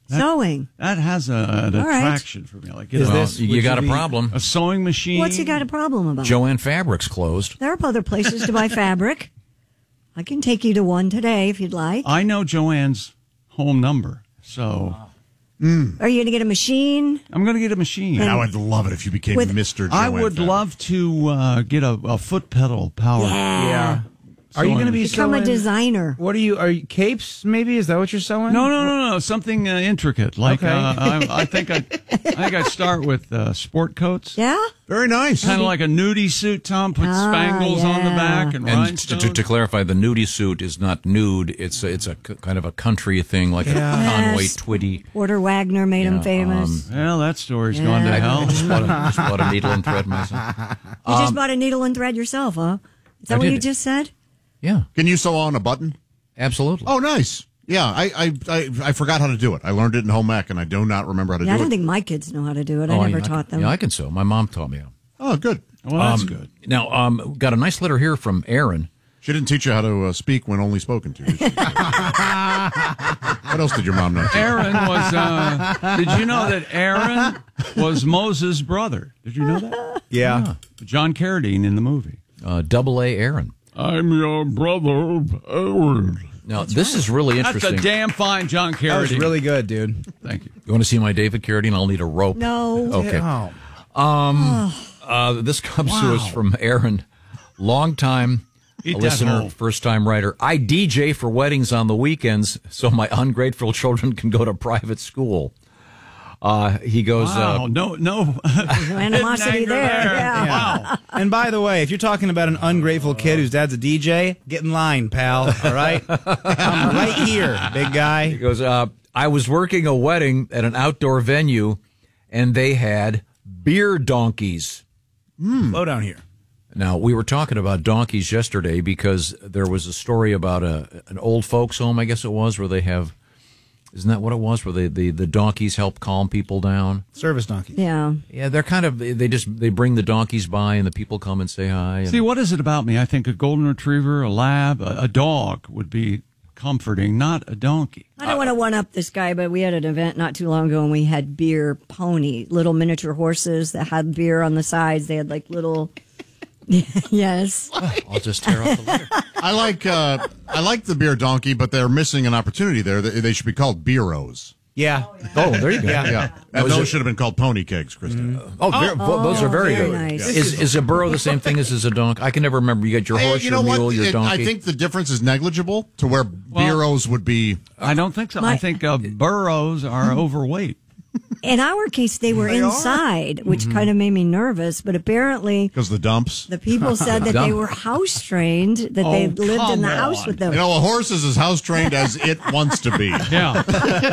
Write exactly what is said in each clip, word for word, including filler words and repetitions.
That, Sewing. That has a, an All right. attraction for me. Like, you, Is know, this- you got a be- problem. a sewing machine. What's he got a problem about? Joanne Fabric's closed. There are other places to buy fabric. I can take you to one today if you'd like. I know Joanne's home number, so Are you going to get a machine? I'm going to get a machine. And- I would love it if you became With- Mister I Joanne would Fabric. love to uh, get a, a foot pedal power. Yeah. Are you going to be Become sewing? a designer. What are you? Are you capes? Maybe is that what you're sewing? No, no, no, no. Something uh, intricate. Like Okay. uh, I, I think I, I think I'd start with uh, sport coats. Yeah? Very nice. Kind of like a nudie suit. Tom put Ah, spangles on the yeah. back and, And to, rhinestones. to, to clarify, the nudie suit is not nude. It's a, it's a c- kind of a country thing, like Yeah. a Conway Yes. Twitty. Porter Wagner made him Yeah, famous. Well, that story's gone to Yeah. hell. I just bought, a, just bought a needle and thread myself. you just bought a needle and thread yourself, huh? Is that I what did. you just said? Yeah, Can you sew on a button? absolutely. Oh, nice. Yeah, I, I, I, I forgot how to do it. I learned it in home ec, and I do not remember how to Yeah, I do don't it. think my kids know how to do it. I Oh, never yeah, taught I can, them. Yeah, I can sew. My mom taught me how. Oh, good. Well, that's Um, good. Now, um, got a nice letter here from Aaron. She didn't teach you how to uh, speak when only spoken to. Did she? What else did your mom know? Aaron was. Uh, did you know that Aaron was Moses' brother? Did you know that? Yeah. John Carradine in the movie. Uh, double A Aaron. I'm your brother, Aaron. Now, this is really That's interesting. a damn fine John Carradine. That was really good, dude. Thank you. You want to see my David Carradine? I'll need a rope. No. Okay. Oh. Uh, this comes to us from Aaron, long time Eat that listener, hole. first time writer. I D J for weddings on the weekends so my ungrateful children can go to private school. Uh, he goes, Wow, uh, no, no. Animosity Anger there. there. Yeah. Wow. And by the way, if you're talking about an ungrateful kid whose dad's a D J, get in line, pal. All right? I'm right here, big guy. he goes, uh, I was working a wedding at an outdoor venue and they had beer donkeys. Slow down here. Now, we were talking about donkeys yesterday because there was a story about a an old folks home, I guess it was, where they have, isn't that what it was, where they, the, the donkeys help calm people down? Service donkey. Yeah. Yeah, they're kind of, they just, they bring the donkeys by and the people come and say hi. And, See, what is it about me? I think a golden retriever, a lab, a, a dog would be comforting, not a donkey. I don't want to one up this guy, but we had an event not too long ago and we had beer pony, little miniature horses that had beer on the sides. They had like little. Yes. I'll just tear off the letter. I like uh, I like the beer donkey, but they're missing an opportunity there. They, they should be called beeros. Yeah. Oh, there you go. Yeah. Yeah, and was those it- should have been called pony kegs, Krista. Oh, very, vo- those are very, very good. nice. Is, is a burro the same thing as, as a donkey? I can never remember. You got your Hey, horse, you your know what? mule, your It- donkey. I think the difference is negligible to where beeros would be. I don't think so. I My- think uh, burros are overweight. In our case, they were They are? inside, which kind of made me nervous. But apparently, Because the dumps. the people said that they were house trained, that they Oh, lived in come the house on. with them. You know, a horse is as house trained as it wants to be. Yeah.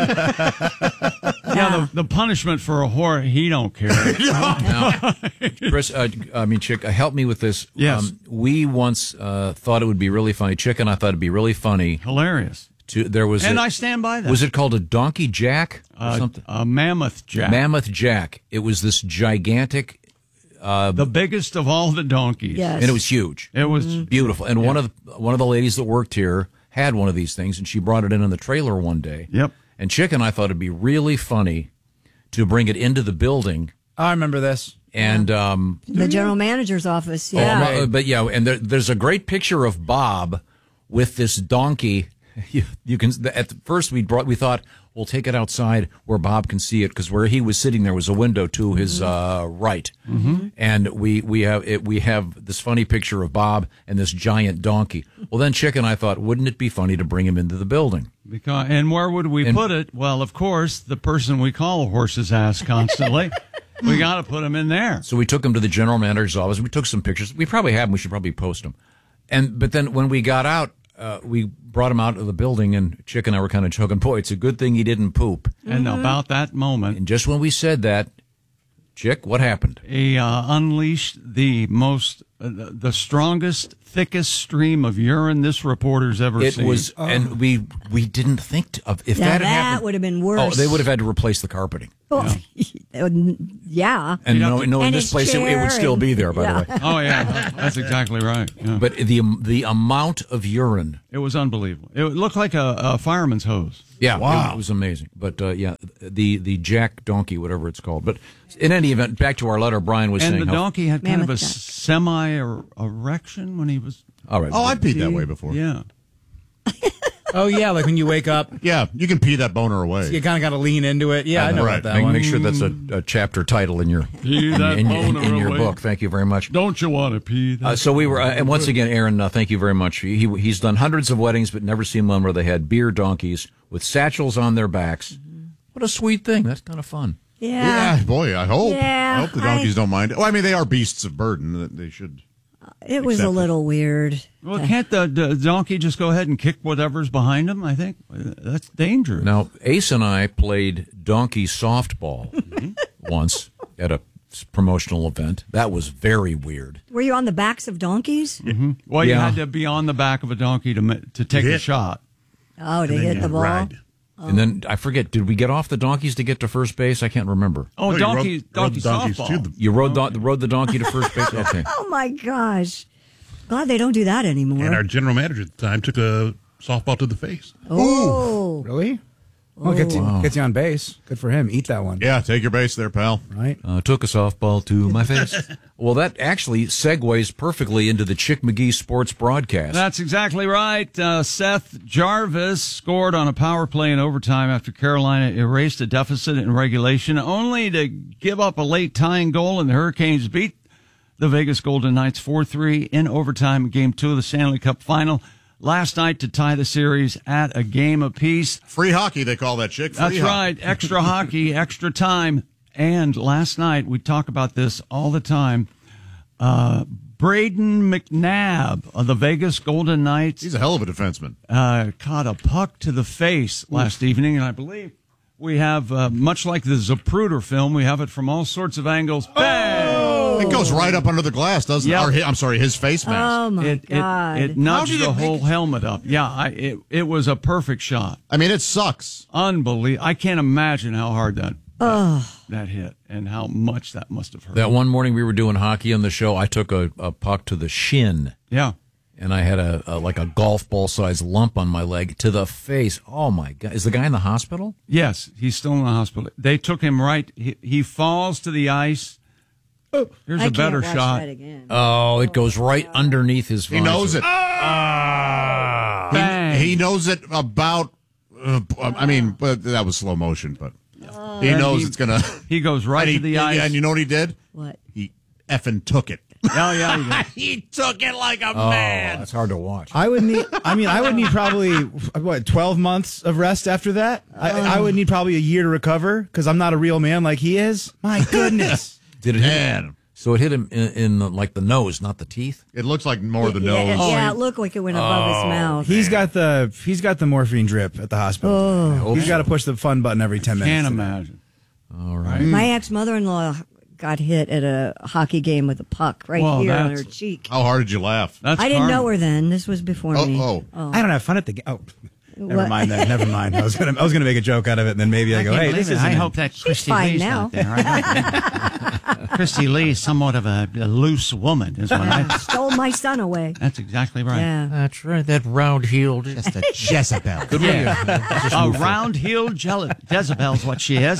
yeah, the, the punishment for a whore, he don't care. Now, Chris, uh, I mean, Chick, uh, help me with this. Um, Yes. we once uh, thought it would be really funny. Chick and I thought it'd be really funny. Hilarious. To there was And a- I stand by that. Was it called a donkey jack or Uh, something? a mammoth jack. Mammoth jack. It was this gigantic, the biggest of all the donkeys. Yes. and it was huge. It was Beautiful. And one of the, one of the ladies that worked here had one of these things, and she brought it in in the trailer one day. Yep. And Chick and I thought it'd be really funny to bring it into the building. I remember this. And um, The general manager's office. oh, Yeah. no, but yeah, and there, there's a great picture of Bob with this donkey. You, you can at first we brought we thought we'll take it outside where Bob can see it because where he was sitting there was a window to his uh, right, mm-hmm. and we we have it, we have this funny picture of Bob and this giant donkey. Well, then Chick and I thought, wouldn't it be funny to bring him into the building? because, and where would we And- put it? Well, of course, the person we call a horse's ass constantly. We got to put him in there. So we took him to the general manager's office. We took some pictures. We probably have them. We should probably post them. And but then when we got out, uh, we brought him out of the building, and Chick and I were kind of joking, boy, it's a good thing he didn't poop. And about that moment, And just when we said that, Chick, what happened? he uh, unleashed the most, uh, the the strongest, thickest stream of urine this reporter's ever It seen. was, and we we didn't think to- of if Now that had that happened. would have been worse. Oh, they would have had to replace the carpeting. Well, yeah. And You'd have no, to- no, in And this his place it, it chair would still and- be there. By yeah. the way, Oh yeah, that's exactly right. Yeah. but the the amount of urine, It was unbelievable. It looked like a, a fireman's hose. yeah, Wow. it was amazing. But uh, yeah, the the Jack donkey, whatever it's called. But in any event, back to our letter. Brian was And saying the how- donkey had kind of a Mammoth duck. semi erection when he was. All right. Oh, I peed that way before. Yeah. Oh yeah, like when you wake up, Yeah, you can pee that boner away. you kind of got to lean into it. Yeah, I know Right. about that Make, one. make sure that's a, a chapter title in your Pee in, that in- in- boner in your away. book. Thank you very much. Don't you want to pee? That Uh, so we were, uh, and once again, Aaron, uh, thank you very much. He he's done hundreds of weddings, but never seen one where they had beer donkeys with satchels on their backs. What a sweet thing! That's kind of fun. Yeah. Yeah, boy, I hope. Yeah, I hope the donkeys don't mind. Well, I mean, they are beasts of burden. They should. It was a Accepted. little weird. Well, can't the, the donkey just go ahead and kick whatever's behind him? I think that's dangerous. Now, Ace and I played donkey softball once at a s- promotional event. That was very weird. Were you on the backs of donkeys? Well, you Yeah. had to be on the back of a donkey to ma- to take a Hit. shot. Oh, to And then hit you the ball? ride. And then I forget, did we get off the donkeys to get to first base? I can't remember. Oh, No, you donkey, rode- donkey rode the donkeys softball. to the- You rode the, rode the donkey to first base? Okay. Oh my gosh. Glad they don't do that anymore. And our general manager at the time took a softball to the face. oh. Really? Well, gets you, gets you on base. Good for him. Eat that one. Yeah, take your base there, pal. Right? Uh, took a softball to my face. Well, that actually segues perfectly into the Chick McGee Sports broadcast. That's exactly right. Uh, Seth Jarvis scored on a power play in overtime after Carolina erased a deficit in regulation, only to give up a late tying goal, and the Hurricanes beat the Vegas Golden Knights four three in overtime in Game two of the Stanley Cup Final last night to tie the series at a game apiece. Free hockey, they call that, chick. Free That's hockey. right. Extra hockey, extra time. And last night, we talk about this all the time. Uh, Braden McNabb of the Vegas Golden Knights He's a hell of a defenseman. uh, caught a puck to the face last evening, and I believe we have, uh, much like the Zapruder film, we have it from all sorts of angles. Bang! It goes right up under the glass, doesn't Yep. it? Or, hi- I'm sorry, his face mask. Oh my It, God. it, it nudged did it the make whole it- helmet up. Yeah, I, it, it was a perfect shot. I mean, it sucks. Unbelievable. I can't imagine how hard that, that, that hit and how much that must have hurt. That one morning we were doing hockey on the show, I took a, a puck to the shin, Yeah. and I had a, a like a golf ball sized lump on my leg to the face. Oh my God! Is the guy in the hospital? Yes, he's still in the hospital. They took him right. He, he falls to the ice. Here's I a better can't watch shot. that again. Oh, it goes right underneath his. He knows it. Bang. He knows it about. Uh, I mean, but that was slow motion, but he And knows he- it's gonna. He goes right and he, to the ice. And you know what he did? What? He effing took it. Oh, yeah, he did. He took it like a Oh, that's hard to watch. I would need. I mean, I would need probably what twelve months of rest after that. I, I would need probably a year to recover because I'm not a real man like he is. My goodness. Did it hit Man. him? So it hit him in, in the, like the nose, not the teeth. It looks like more the Yeah, nose. yeah, it looked like it went above his mouth. He's got the he's got the morphine drip at the hospital. He's got to push the fun button every ten minutes. Can't imagine. All right. My ex mother in law got hit at a hockey game with a puck right Well, here on her that's- cheek. How hard did you laugh? That's I didn't karma. know her then. This was before Oh, me. oh. I don't have fun at the game. Oh, never What? mind that. Never mind. I was gonna I was gonna make a joke out of it, and then maybe I, go, hey, this is. I hope that Christy fine Lee's now. not there. I hope- Christy Lee is somewhat of a, a loose woman, is what Yeah, I. stole my son away. That's exactly right. Yeah. That's right. That round heeled. Just a Jezebel. Good Yeah. A round-heeled Je- Jezebel's what she is.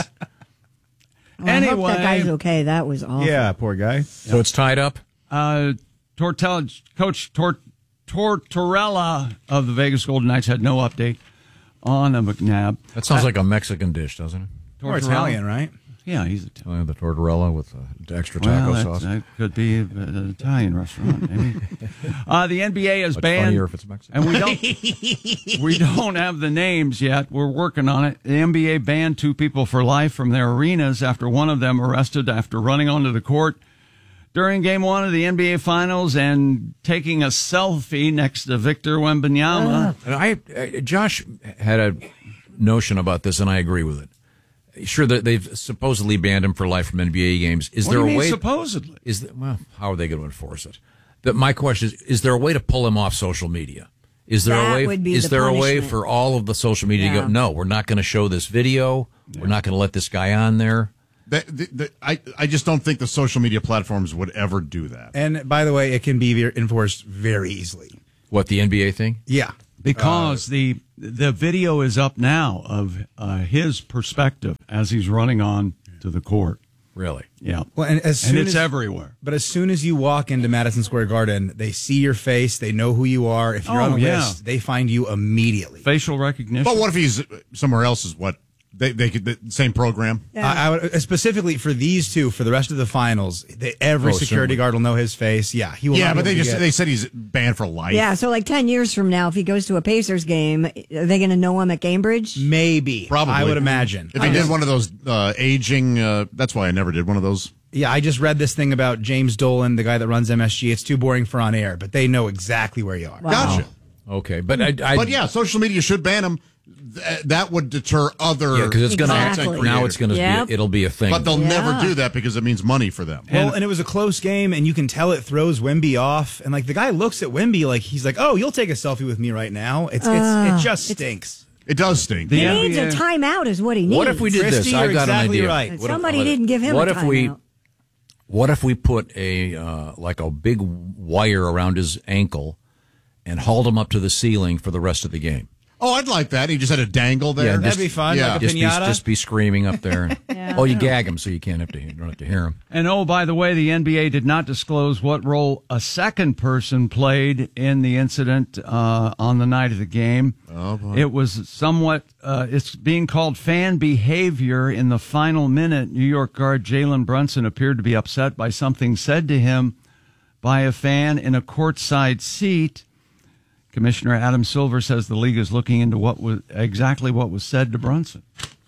Well, I hope Anyway. that guy's okay. That was awful. Yeah, poor guy. So it's tied up. Uh, Tortella, Coach Tor- Tortorella of the Vegas Golden Knights had no update on a McNabb. That sounds like a Mexican dish, doesn't it? Or Tortorella- Italian, right? Yeah, he's Italian. Oh, the tortorella with uh, extra Well, taco that, sauce. that could be an Italian restaurant, maybe. uh, the N B A is Much banned, funnier if it's Mexican. and we don't we don't have the names yet. We're working on it. The N B A banned two people for life from their arenas after one of them arrested after running onto the court during Game One of the N B A Finals and taking a selfie next to Victor Wembanyama. And I, uh, Josh had a notion about this, and I agree with it. Sure, that they've supposedly banned him for life from N B A games. Is What there do a you mean way? supposedly? Is the, well, how are they going to enforce it? That my question is: Is there a way to pull him off social media? Is there That a way? would be is the there a way punishment. for all of the social media to Yeah. go? No, we're not going to show this video. We're not going to let this guy on there. The, the, the, I, I just don't think the social media platforms would ever do that. And by the way, it can be ve- enforced very easily. What, the N B A thing? Yeah. because uh, the the video is up now of uh, his perspective as he's running on to the court. Really? Yeah. Well, and, as soon and it's as, everywhere. But as soon as you walk into Madison Square Garden, they see your face. They know who you are. If you're oh, on the yeah. list, they find you immediately. Facial recognition. But what if he's somewhere else? Is what they they could the same program? Yeah. I, I would specifically for these two for the rest of the finals. They, every Oh, security certainly. guard will know his face. Yeah, he will. Yeah, not but be they able to just get- they said he's banned for life. Yeah, so like ten years from now, if he goes to a Pacers game, are they going to know him at Cambridge? maybe Probably. I would imagine. If he did one of those uh, aging, uh, that's why I never did one of those. Yeah, I just read this thing about James Dolan, the guy that runs M S G. It's too boring for on air, but they know exactly where you are. Wow. Gotcha. Okay, but I, I But yeah, social media should ban him. Th- that would deter other. yeah, because it's going to Exactly. now it's going to Yep. be it'll be a thing. But they'll Yeah. never do that because it means money for them. Well, and it was a close game, and you can tell it throws Wemby off. And like the guy looks at Wemby like he's like, "Oh, you'll take a selfie with me right now." It's it's it just stinks. It does stink. The He N B A needs a timeout, is what he needs. What if we did Christy, this? I've you're got exactly an idea. right. And What if- somebody what- didn't give him What a if we? timeout. What if we put a uh, like a big wire around his ankle and hauled him up to the ceiling for the rest of the game? Oh, I'd like that. He just had a dangle there. Yeah, That'd be fun. Yeah. Like a Just be, pinata. just be screaming up there. Yeah. Oh, you gag him so you can't have to you don't have to hear him. And oh, by the way, the N B A did not disclose what role a second person played in the incident uh, on the night of the game. Oh, boy. It was somewhat, uh, it's being called fan behavior in the final minute. New York guard Jalen Brunson appeared to be upset by something said to him by a fan in a courtside seat. Commissioner Adam Silver says the league is looking into what was exactly what was said to Brunson.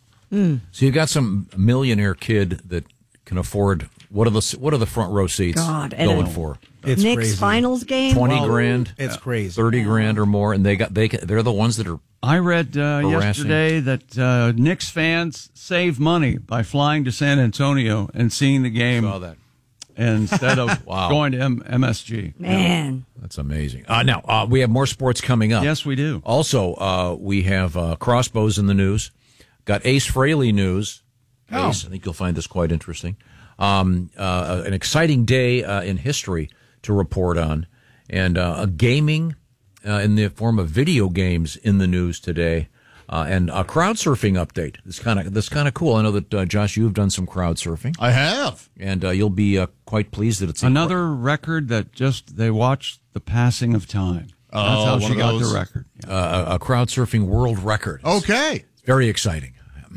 So you got some millionaire kid that can afford what are the what are the front row seats God, and going a- for? It's Knicks crazy. finals game? Twenty Well, grand, It's crazy. thirty grand or more, and they got they they're the ones that are I read uh, Harassing. yesterday that uh, Knicks fans save money by flying to San Antonio and seeing the game saw that. instead of Wow. going to M- MSG. Man. That's amazing. Uh, now uh, we have more sports coming up. Yes, we do. Also, uh, we have uh, crossbows in the news. Got Ace Frehley news. Oh. Ace, I think you'll find this quite interesting. Um, uh, an exciting day uh, in history to report on, and uh, a gaming uh, in the form of video games in the news today, uh, and a crowd surfing update. This kind of this kind of cool. I know that uh, Josh, you've done some crowd surfing, I have. and uh, you'll be uh, quite pleased that it's Another record that just they watched the passing of time. That's Oh, how one she of got those. the record. Yeah. uh, a, a crowd surfing world record. Okay. Very exciting.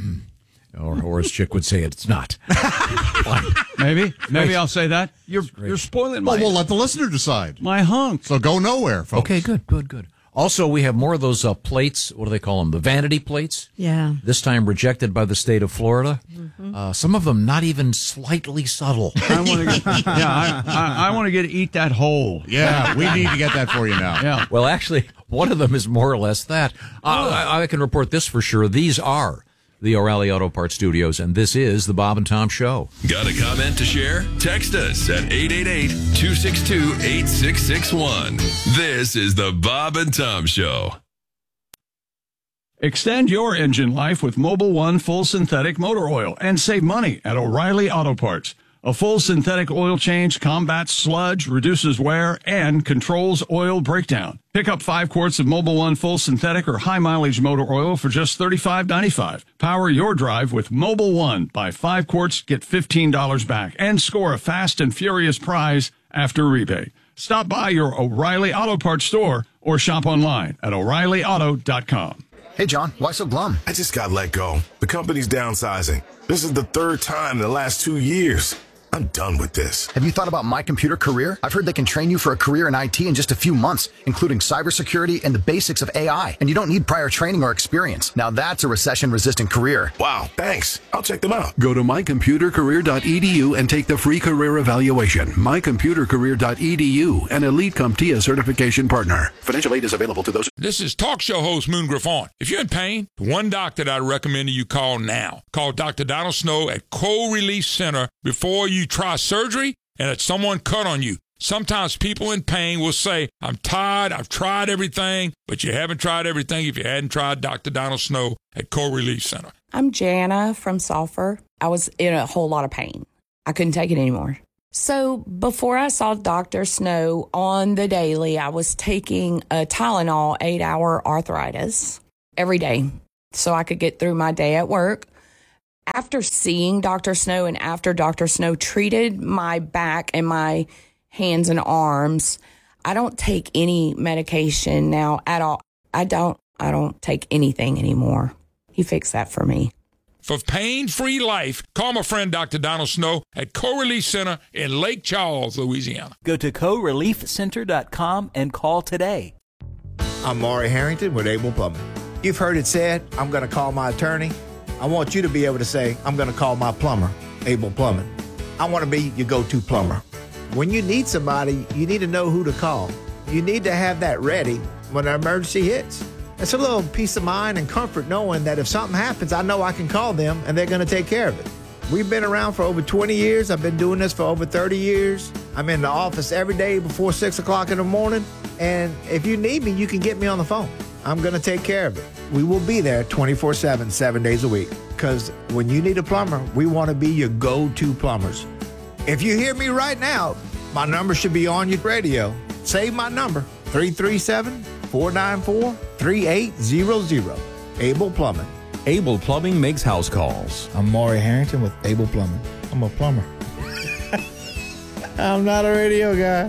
Or, or as Chick would say, it's not. Maybe, maybe I'll say that. You're you're spoiling Well, my we'll let the listener decide. my hunk. So go nowhere, folks. Okay, good, good, good. Also, we have more of those uh, plates. What do they call them? The vanity plates. Yeah. This time rejected by the state of Florida. Uh, some of them not even slightly subtle. I want to get yeah. I, I, I want to get eat that whole. Yeah, we need to get that for you now. Yeah. Well, actually, one of them is more or less that. Uh, I, I can report this for sure. These are the O'Reilly Auto Parts Studios, and this is the Bob and Tom Show. Got a comment to share? Text us at eight eight eight, two six two, eight six six one. This is the Bob and Tom Show. Extend your engine life with Mobil One Full Synthetic Motor Oil and save money at O'Reilly Auto Parts. A full synthetic oil change combats sludge, reduces wear, and controls oil breakdown. Pick up five quarts of Mobil One Full Synthetic or High Mileage Motor Oil for just thirty-five ninety-five. Power your drive with Mobil One. Buy five quarts, get fifteen dollars back, and score a fast and furious prize after rebate. Stop by your O'Reilly Auto Parts store or shop online at O'Reilly Auto dot com. Hey, John, why so glum? I just got let go. The company's downsizing. This is the third time in the last two years. I'm done with this. Have you thought about My Computer Career? I've heard they can train you for a career in I T in just a few months, including cybersecurity and the basics of A I. And you don't need prior training or experience. Now that's a recession-resistant career. Wow, thanks. I'll check them out. Go to my computer career dot e d u and take the free career evaluation. my computer career dot e d u, an Elite CompTIA certification partner. Financial aid is available to those. This is talk show host Moon Griffon. If you're in pain, the one doctor that I recommend you call now. Call Doctor Donald Snow at Cold Release Center before you try surgery and that someone cut on you. Sometimes people in pain will say, I'm tired, I've tried everything, but you haven't tried everything if you hadn't tried Doctor Donald Snow at Cold Release Center. I'm Jana from Sulphur. I was in a whole lot of pain. I couldn't take it anymore. So before I saw Doctor Snow on the daily, I was taking a Tylenol eight-hour arthritis every day so I could get through my day at work. After seeing Doctor Snow and after Doctor Snow treated my back and my hands and arms, I don't take any medication now at all. I don't, I don't take anything anymore. He fixed that for me. For pain-free life, call my friend Doctor Donald Snow at Co-Relief Center in Lake Charles, Louisiana. Go to co relief center dot com and call today. I'm Maury Harrington with Able Plumbing. You've heard it said, I'm going to call my attorney. I want you to be able to say, I'm going to call my plumber, Able Plumbing. I want to be your go-to plumber. When you need somebody, you need to know who to call. You need to have that ready when an emergency hits. It's a little peace of mind and comfort knowing that if something happens, I know I can call them and they're going to take care of it. We've been around for over twenty years. I've been doing this for over thirty years. I'm in the office every day before six o'clock in the morning. And if you need me, you can get me on the phone. I'm going to take care of it. We will be there twenty-four seven, seven days a week. Because when you need a plumber, we want to be your go-to plumbers. If you hear me right now, my number should be on your radio. Save my number, three three seven, four nine four, three eight zero zero. Able Plumbing. Able Plumbing makes house calls. I'm Maury Harrington with Able Plumbing. I'm a plumber. I'm not a radio guy.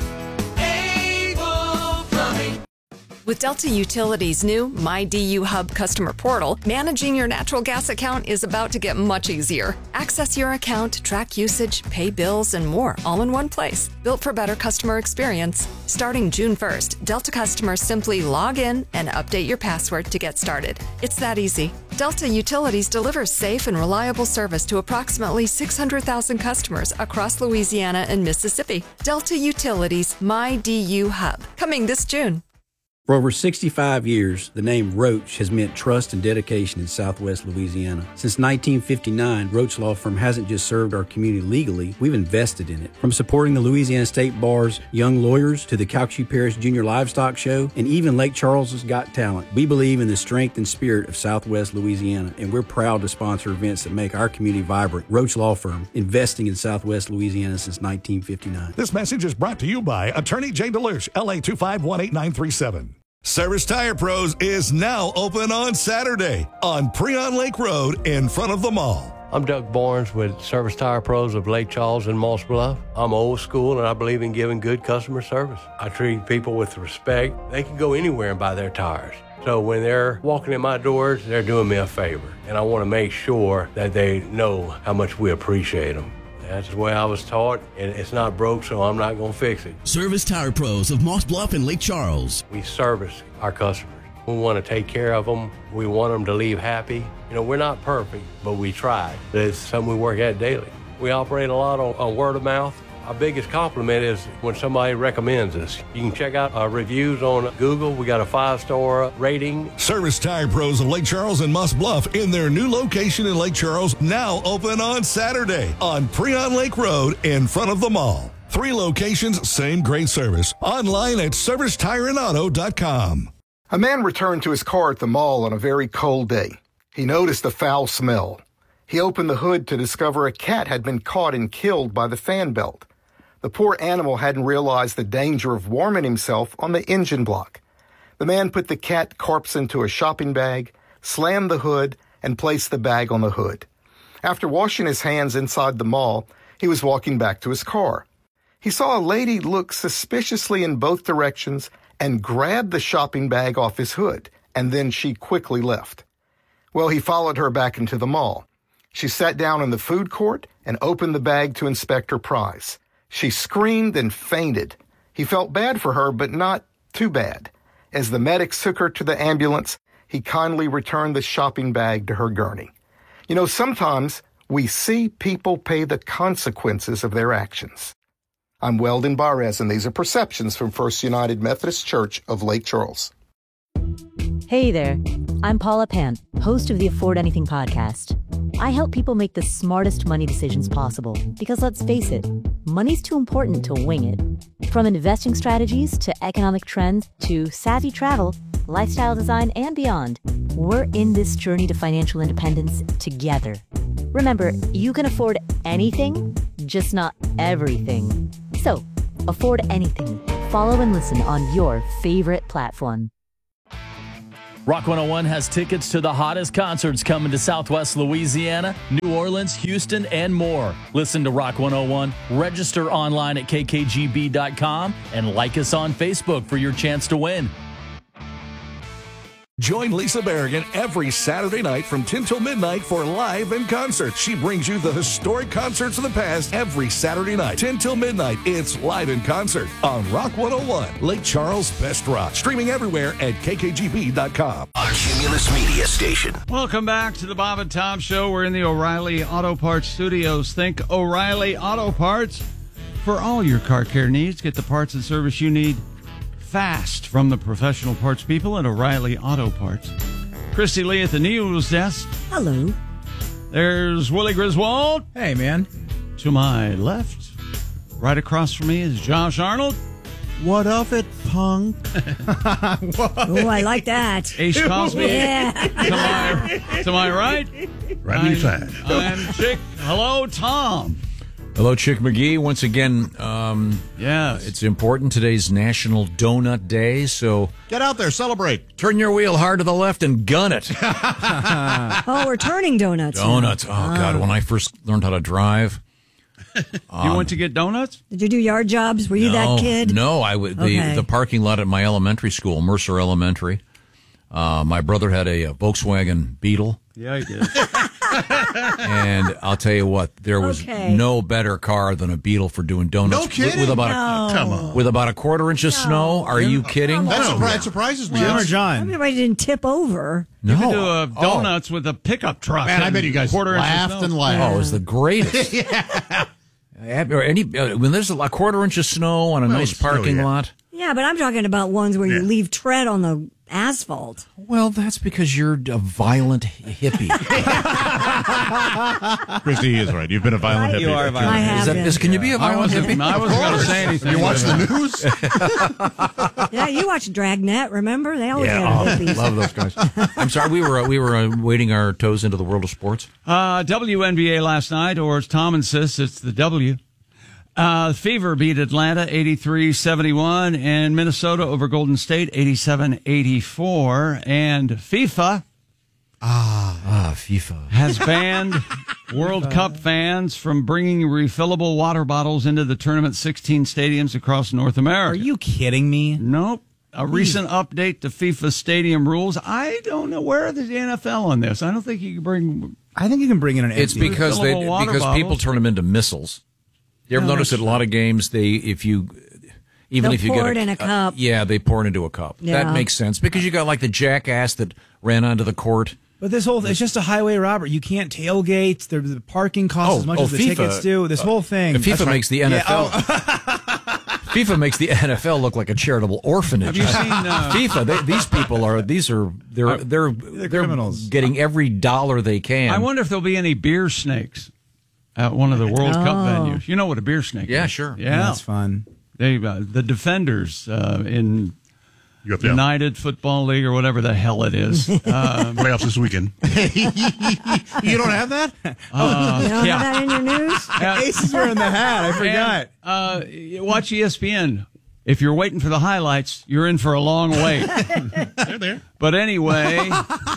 With Delta Utilities' new MyDU Hub customer portal, managing your natural gas account is about to get much easier. Access your account, track usage, pay bills, and more, all in one place. Built for better customer experience. Starting June first, Delta customers simply log in and update your password to get started. It's that easy. Delta Utilities delivers safe and reliable service to approximately six hundred thousand customers across Louisiana and Mississippi. Delta Utilities' MyDU Hub, coming this June. For over sixty-five years, the name Roach has meant trust and dedication in Southwest Louisiana. Since nineteen fifty-nine, Roach Law Firm hasn't just served our community legally, we've invested in it. From supporting the Louisiana State Bar's Young Lawyers to the Calcasieu Parish Junior Livestock Show and even Lake Charles's Got Talent, we believe in the strength and spirit of Southwest Louisiana, and we're proud to sponsor events that make our community vibrant. Roach Law Firm, investing in Southwest Louisiana since nineteen fifty-nine. This message is brought to you by Attorney Jay DeLuche, L A two five one eight nine three seven. Service Tire Pros is now open on Saturday on Preon Lake Road in front of the mall. I'm Doug Barnes with Service Tire Pros of Lake Charles and Moss Bluff. I'm old school and I believe in giving good customer service. I treat people with respect. They can go anywhere and buy their tires. So when they're walking in my doors, they're doing me a favor. And I want to make sure that they know how much we appreciate them. That's the way I was taught, and it's not broke, so I'm not going to fix it. Service Tire Pros of Moss Bluff and Lake Charles. We service our customers. We want to take care of them. We want them to leave happy. You know, we're not perfect, but we try. It's something we work at daily. We operate a lot on, on word of mouth. Our biggest compliment is when somebody recommends us. You can check out our reviews on Google. We got a five-star rating. Service Tire Pros of Lake Charles and Moss Bluff in their new location in Lake Charles, now open on Saturday on Preon Lake Road in front of the mall. Three locations, same great service. Online at service tire and auto dot com. A man returned to his car at the mall on a very cold day. He noticed a foul smell. He opened the hood to discover a cat had been caught and killed by the fan belt. The poor animal hadn't realized the danger of warming himself on the engine block. The man put the cat corpse into a shopping bag, slammed the hood, and placed the bag on the hood. After washing his hands inside the mall, he was walking back to his car. He saw a lady look suspiciously in both directions and grabbed the shopping bag off his hood, and then she quickly left. Well, he followed her back into the mall. She sat down in the food court and opened the bag to inspect her prize. She screamed and fainted. He felt bad for her, but not too bad. As the medics took her to the ambulance, he kindly returned the shopping bag to her gurney. You know, sometimes we see people pay the consequences of their actions. I'm Weldon Barres, and these are Perceptions from First United Methodist Church of Lake Charles. Hey there, I'm Paula Pan, host of the Afford Anything podcast. I help people make the smartest money decisions possible because, let's face it, money's too important to wing it. From investing strategies to economic trends to savvy travel, lifestyle design, and beyond, we're in this journey to financial independence together. Remember, you can afford anything just not everything. So, afford anything. Follow and listen on your favorite platform. Rock one oh one has tickets to the hottest concerts coming to Southwest Louisiana, New Orleans, Houston, and more. Listen to Rock one oh one, register online at k k g b dot com, and like us on Facebook for your chance to win. Join Lisa Berrigan every Saturday night from ten till midnight for Live in Concert. She brings you the historic concerts of the past every Saturday night. ten till midnight, it's Live in Concert on Rock one oh one, Lake Charles' best rock. Streaming everywhere at k k g b dot com. A Cumulus Media Station. Welcome back to the Bob and Tom Show. We're in the O'Reilly Auto Parts Studios. Think O'Reilly Auto Parts for all your car care needs. Get the parts and service you need fast from the professional parts people at O'Reilly Auto Parts. Christy Lee at the news desk. Hello. There's Willie Griswold. Hey, man. To my left, right across from me is Josh Arnold. What of it, punk? Oh, I like that. Ace Cosby. Yeah. To my, to my right. Right on your side. I'm Chick. Hello, Tom. Hello, Chick McGee. Once again, um, yeah, it's important. Today's National Donut Day, so get out there, celebrate. Turn your wheel hard to the left and gun it. Oh, we're turning donuts. Donuts. now. Oh, God. When I first learned how to drive. You went to get donuts? Did you do yard jobs? Were you no, that kid? No, I would. The, Okay. the parking lot at my elementary school, Mercer Elementary. Uh, my brother had a, a Volkswagen Beetle. Yeah, he did. And I'll tell you what, there was Okay. no better car than a Beetle for doing donuts. No kidding? With, with about No. a, come on. With about a quarter inch of snow. Are you kidding? That, surpri- that surprises me. Jim or Yes. John? Everybody didn't tip over. No. You could do a Oh. donuts with a pickup truck. Man, I and bet you guys quarter inch of laughed snow. and laughed. Oh, it was the greatest. yeah. Or any, uh, when there's a quarter inch of snow on a Well, nice it's snow, parking yeah. lot. Yeah, but I'm talking about ones where you Yeah. leave tread on the asphalt. Well, that's because you're a violent hippie. Christy is right. You've been a violent hippie. You are a violent I Is have that, been. is, can you be a I violent wasn't, hippie? I wasn't going to say anything. You watch the news? Yeah, you watch Dragnet, remember? They always Yeah, had oh, hippies. love those guys. I'm sorry, we were uh, we were uh, wading our toes into the world of sports. Uh, W N B A last night, or as Tom insists, it's the W. Uh, Fever beat Atlanta eighty-three seventy-one, and Minnesota over Golden State eighty-seven eighty-four. And FIFA Ah, ah, FIFA has banned World Cup fans from bringing refillable water bottles into the tournament's sixteen stadiums across North America. Are you kidding me? Nope. A recent update to FIFA stadium rules. I don't know where is the N F L on this. I don't think you can bring. I think you can bring in an It's empty. because they refillable water because bottles. people turn them into missiles. You ever No, notice at that's a lot of games they if you even They'll if you pour get it in a cup. uh, yeah, they pour it into a cup. Yeah. That makes sense because you got like the jackass that ran onto the court. But this whole, it's just a highway robber. You can't tailgate. The, the parking costs Oh, as much oh, as the FIFA, tickets do. This whole thing. FIFA That's makes the right. N F L. Yeah, oh. FIFA makes the N F L look like a charitable orphanage. Have you seen, uh, FIFA? They, these people are these are they're they're they're, criminals. getting every dollar they can. I wonder if there'll be any beer snakes at one of the World Cup Oh. venues. You know what a beer snake Yeah, is? sure. Yeah, That's fun. They uh, the defenders uh, in You got the United Football League or whatever the hell it is. Um, playoffs this weekend. You don't have that? uh, You don't yeah. have that in your news? Yeah. Aces were in the hat. I forgot. And, uh, you watch E S P N. If you're waiting for the highlights, you're in for a long wait. They're there. But anyway,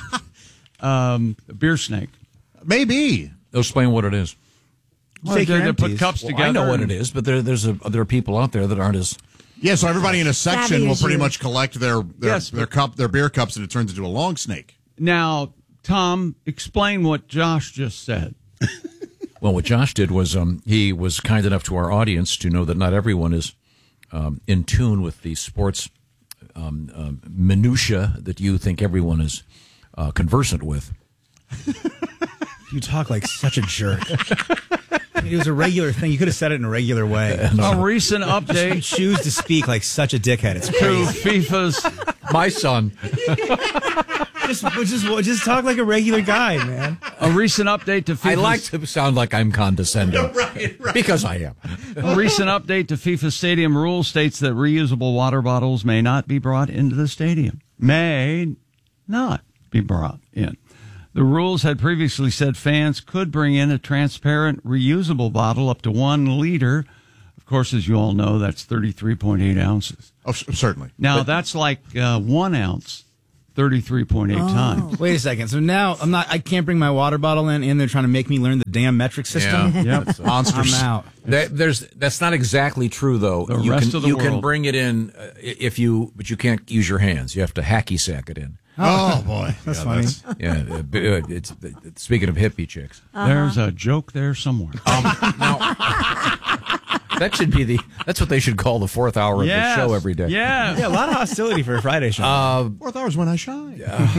um, beer snake. Maybe. They'll explain what it is. Well, Take they, your they put empties. cups Well, together. I know what and- it is, but there there's a there are people out there that aren't as Yeah, so everybody in a section Savvy will as pretty you. much collect their their, Yes, their but- cup, their beer cups, and it turns into a long snake. Now, Tom, explain what Josh just said. Well, what Josh did was um, he was kind enough to our audience to know that not everyone is um, in tune with the sports um, um, minutia that you think everyone is uh, conversant with. You talk like such a jerk. It was a regular thing. You could have said it in a regular way. A recent You update choose to speak like such a dickhead. It's to crazy. FIFA's My son. just, just, just talk like a regular guy, man. a recent update to FIFA's I like to sound like I'm condescending. right, right. Because I am. A recent update to FIFA stadium rules states that reusable water bottles may not be brought into the stadium. May not be brought in. The rules had previously said fans could bring in a transparent, reusable bottle up to one liter. Of course, as you all know, that's thirty-three point eight ounces. Oh, certainly. Now, But- that's like uh, one ounce, thirty-three point eight times. Wait a second. So now I'm not. I can't bring my water bottle in, and they're trying to make me learn the damn metric system. Yeah. Yep. Monsters. I'm out. That, there's that's not exactly true though. The you rest can, of the you can world. bring it in uh, if you, but you can't use your hands. You have to hacky sack it in. Oh, boy. That's Yeah, funny. that's- Yeah, uh, b- uh, it's, uh, speaking of hippie chicks. There's a joke there somewhere. Um, now, that should be the. That's what they should call the fourth hour of Yes. the show every day. Yes. Yeah, a lot of hostility for a Friday show. Uh, Fourth hour is when I shine.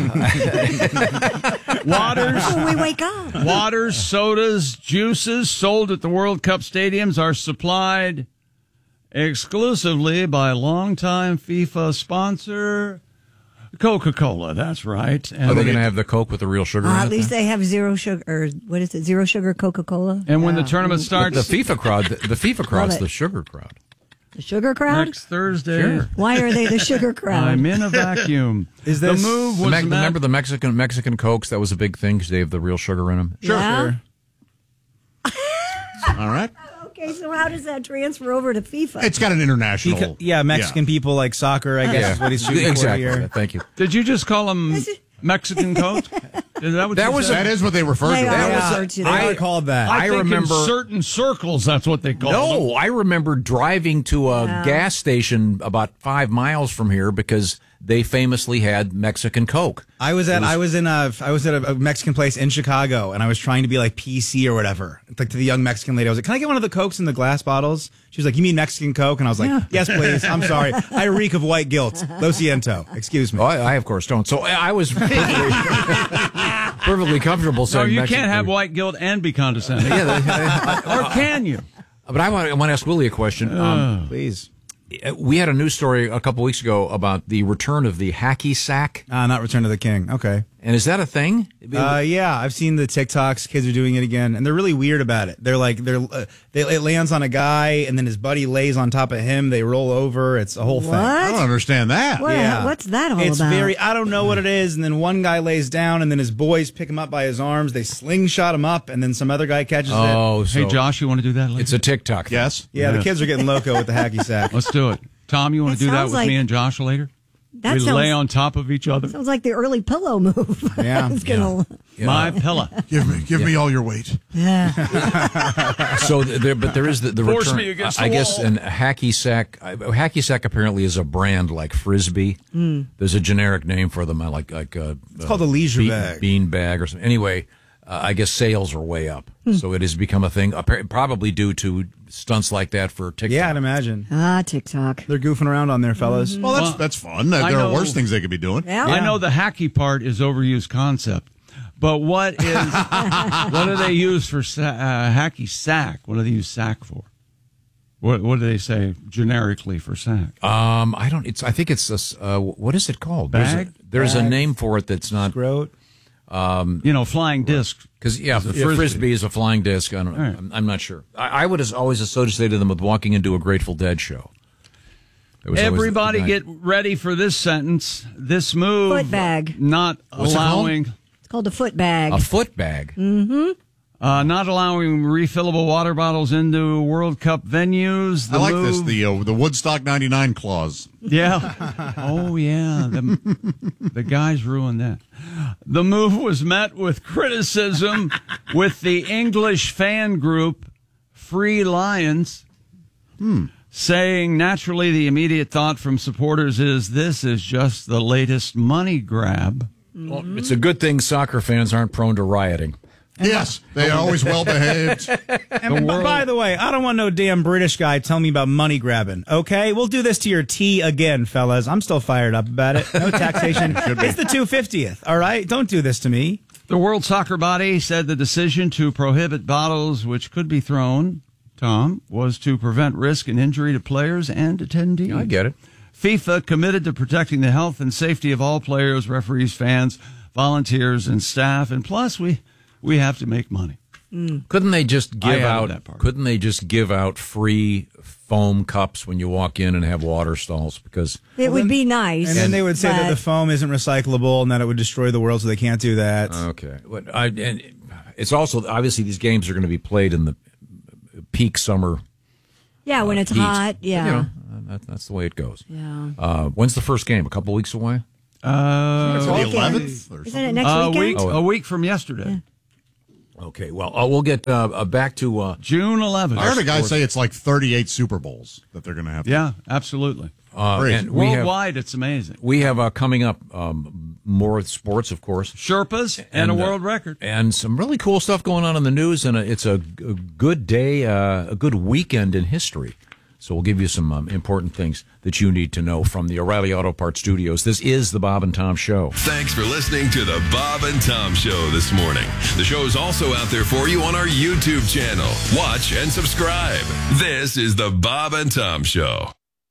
Waters, When we wake up. waters, sodas, juices sold at the World Cup stadiums are supplied exclusively by longtime FIFA sponsor Coca-Cola. That's right. And, Are they going to have the Coke with the real sugar Uh, in at it? least then? they have zero sugar, or what is it, zero sugar Coca-Cola? and when the Yeah. tournament the starts FIFA crowd. The, the FIFA crowd's it. the sugar crowd. The sugar crowd? next Thursday, Sure. Why are they the sugar crowd? I'm in a vacuum. Is the this- move The was Me- met- remember the Mexican Mexican Cokes? That was a big thing because they have the real sugar in them. Sure. Yeah? All right. Okay, so how does that transfer over to FIFA? It's got an international. Beca- yeah, Mexican people like soccer, I guess Yeah. is what he's shooting exactly. for here. Thank you. Did you just call them Mexican Coke? Is that what That you was- said? That is what they refer They to. are That was- referred to They that. are called that. I, I think remember- in certain circles that's what they call them. No, I remember driving to a Yeah. gas station about five miles from here because they famously had Mexican Coke. I was at I was in a I was at a, a Mexican place in Chicago, and I was trying to be like P C or whatever. Like to the young Mexican lady, I was like, "Can I get one of the Cokes in the glass bottles?" She was like, "You mean Mexican Coke?" And I was like, "Yes, please. I'm sorry. I reek of white guilt. Lo siento. Excuse me." Oh, I, I of course don't. So I I was perfectly, perfectly comfortable No, saying you Mexican can't have Coke. white guilt and be condescending. Yeah, they- Or can you? But I want, I want to ask Willie a question. Um, Please. we had a news story a couple weeks ago about the return of the hacky sack. Ah, not Return of the King. Okay. And is that a thing? Uh, yeah, I've seen the TikToks. Kids are doing it again, and they're really weird about it. They're like, they're uh, they, it lands on a guy, and then his buddy lays on top of him. They roll over. It's a whole thing. What? I don't understand that. What- Yeah. What's that all It's about? very. I don't know what it is. And then one guy lays down, and then his boys pick him up by his arms. They slingshot him up, and then some other guy catches it. Oh, so Hey, Josh, you want to do that later? it's a TikTok. thing. Yes. Yeah, the Yeah. kids are getting loco with the hacky sack. Let's do it. Tom, you want It to do that sounds with like- me and Josh later? That we sounds, lay on top of each other. sounds like the early pillow move. Yeah. It's gonna, Yeah. My pillow. Give me, give me all your weight. yeah. So there, but there is the, the Force return. me against I the guess wall. an hacky sack. uh, Hacky sack apparently is a brand like Frisbee. Mm. There's a generic name for them, uh, like like uh, It's called a leisure bean, bag. bean bag or something. Anyway, uh, I guess sales are way up, so it has become a thing. appar- Probably due to stunts like that for TikTok. Yeah, I'd imagine. Ah, TikTok. They're goofing around on there, fellas. Well, that's Well, that's fun. There I are know- worse things they could be doing. Yeah. I know the hacky part is overused concept, but what is what do they use for sa- uh, hacky sack? What do they use sack for? What what do they say generically for sack? Um, I don't. It's. I think it's a. s- Uh, what is it called? Bag? There's, a, there's a Bag. name for it that's not. Groat. You know, flying disc. Because yeah, It's a frisbee. frisbee. is a flying disc. I don't. All right. I'm, I'm not sure. I, I would always associate them with walking into a Grateful Dead show. It was always the- Everybody the guy- get ready for this sentence. This move. Foot bag. Not What's it called? allowing. It's called a foot bag. a foot bag. Mm-hmm. Uh, not allowing refillable water bottles into World Cup venues. The I like this. move- The uh, the Woodstock ninety-nine clause. Yeah. Oh, yeah. The, the guys ruined that. The move was met with criticism with the English fan group Free Lions, Hmm. saying naturally the immediate thought from supporters is this is just the latest money grab. Well, it's a good thing soccer fans aren't prone to rioting. Yes, they are always well behaved. And b- by the way, I don't want no damn British guy telling me about money grabbing. Okay, we'll do this to your tea again, fellas. I'm still fired up about it. No taxation. It's the two fiftieth. All right, don't do this to me. The World Soccer Body said the decision to prohibit bottles which could be thrown, Tom, was to prevent risk and injury to players and attendees. I get it. FIFA committed to protecting the health and safety of all players, referees, fans, volunteers, and staff. And plus, we we have to make money. Mm. Couldn't they just I give added out? that part. Couldn't they just give out free foam cups when you walk in and have water stalls? Because It would be nice. And then they would say that but- the foam isn't recyclable and that it would destroy the world, so they can't do that. Okay. But I, and it's also, obviously, these games are going to be played in the peak summer. Yeah, when uh, it's heat. hot. Yeah. You know, that, that's the way it goes. Yeah. Uh, when's the first game? A couple weeks away? Uh, It's the eleventh or Isn't it next a weekend? week, Oh. a week from yesterday. Okay, well, uh, we'll get uh, uh, back to uh, June eleventh. I heard a guy say it's like thirty-eight Super Bowls that they're going to have. Yeah, absolutely. Uh, Great. and we have, Worldwide, it's amazing. we have uh, coming up um, more sports, of course. Sherpas and, a uh, world record. And some really cool stuff going on in the news, and it's a, a good day, uh, a good weekend in history. So we'll give you some um, important things that you need to know from the O'Reilly Auto Parts Studios. This is the Bob and Tom Show. Thanks for listening to the Bob and Tom Show this morning. The show is also out there for you on our YouTube channel. Watch and subscribe. This is the Bob and Tom Show.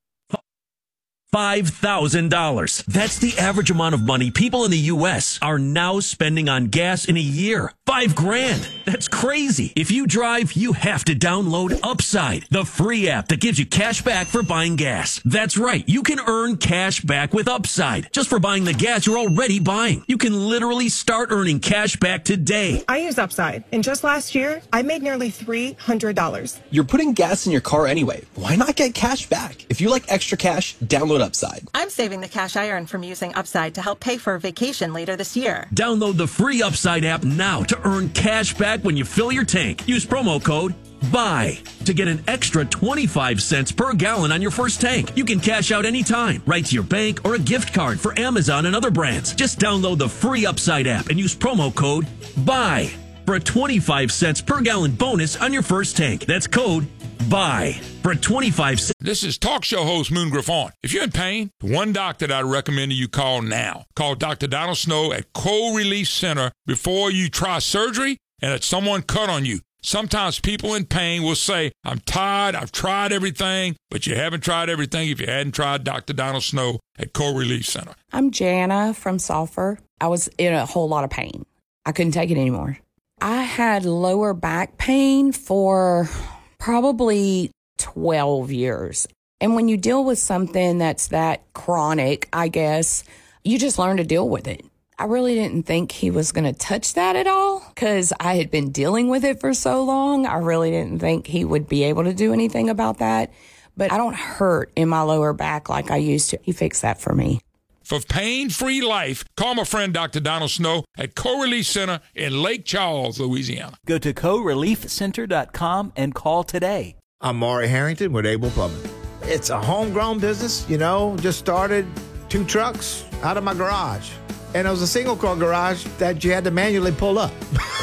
five thousand dollars. That's the average amount of money people in the U S are now spending on gas in a year. Five grand. That's crazy. If you drive, you have to download Upside, the free app that gives you cash back for buying gas. That's right. You can earn cash back with Upside just for buying the gas you're already buying. You can literally start earning cash back today. I use Upside, and just last year, I made nearly three hundred dollars. You're putting gas in your car anyway. Why not get cash back? If you like extra cash, download Upside. I'm saving the cash I earned from using Upside to help pay for a vacation later this year. Download the free Upside app now to earn cash back when you fill your tank. Use promo code BUY to get an extra twenty-five cents per gallon on your first tank. You can cash out anytime, right to your bank or a gift card for Amazon and other brands. Just download the free Upside app and use promo code BUY for a twenty-five cents per gallon bonus on your first tank. That's code BUY for a twenty-five cents. This is talk show host Moon Griffon. If you're in pain, the one doctor that I recommend you call now. Call Doctor Donald Snow at Cold Release Center before you try surgery and that someone cut on you. Sometimes people in pain will say, I'm tired, I've tried everything, but you haven't tried everything if you hadn't tried Doctor Donald Snow at Cold Release Center. I'm Jana from Sulphur. I was in a whole lot of pain. I couldn't take it anymore. I had lower back pain for probably twelve years. And when you deal with something that's that chronic, I guess, you just learn to deal with it. I really didn't think he was going to touch that at all because I had been dealing with it for so long. I really didn't think he would be able to do anything about that. But I don't hurt in my lower back like I used to. He fixed that for me. For pain-free life, call my friend Doctor Donald Snow at Co-Release Center in Lake Charles, Louisiana. Go to co relief center dot com and call today. I'm Maury Harrington with Able Plumbing. It's a homegrown business, you know, just started two trucks out of my garage. And it was a single-car garage that you had to manually pull up.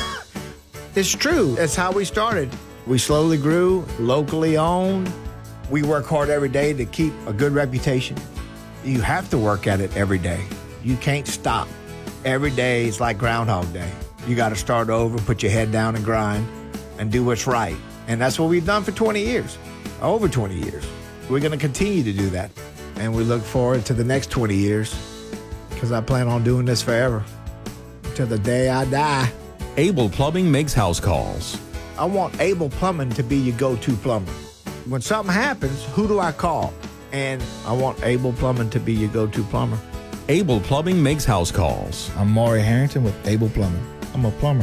It's true. That's how we started. We slowly grew, locally owned. We work hard every day to keep a good reputation. You have to work at it every day. You can't stop. Every day is like Groundhog Day. You got to start over, put your head down and grind and do what's right. And that's what we've done for twenty years, over twenty years. We're going to continue to do that. And we look forward to the next twenty years because I plan on doing this forever till the day I die. Able Plumbing makes house calls. I want Able Plumbing to be your go-to plumber. When something happens, who do I call? And I want Able Plumbing to be your go-to plumber. Able Plumbing makes house calls. I'm Maury Harrington with Able Plumbing. I'm a plumber.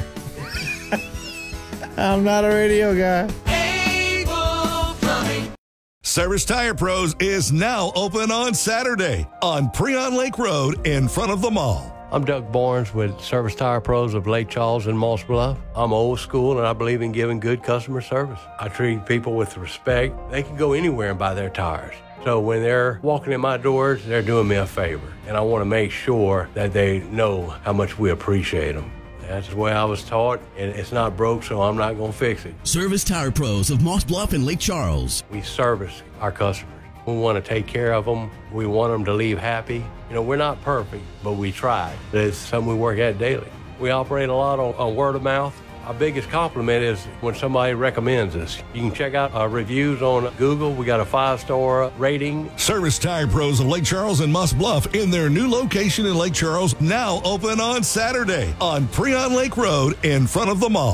I'm not a radio guy. Able Plumbing. Service Tire Pros is now open on Saturday on Preon Lake Road in front of the mall. I'm Doug Barnes with Service Tire Pros of Lake Charles and Moss Bluff. I'm old school and I believe in giving good customer service. I treat people with respect. They can go anywhere and buy their tires. So when they're walking in my doors, they're doing me a favor. And I want to make sure that they know how much we appreciate them. That's the way I was taught, and it's not broke, so I'm not going to fix it. Service Tire Pros of Moss Bluff and Lake Charles. We service our customers. We want to take care of them. We want them to leave happy. You know, we're not perfect, but we try. It's something we work at daily. We operate a lot on, on word of mouth. Our biggest compliment is when somebody recommends us. You can check out our reviews on Google. We got a five-star rating. Service Tire Pros of Lake Charles and Moss Bluff in their new location in Lake Charles, now open on Saturday on Preon Lake Road in front of the mall.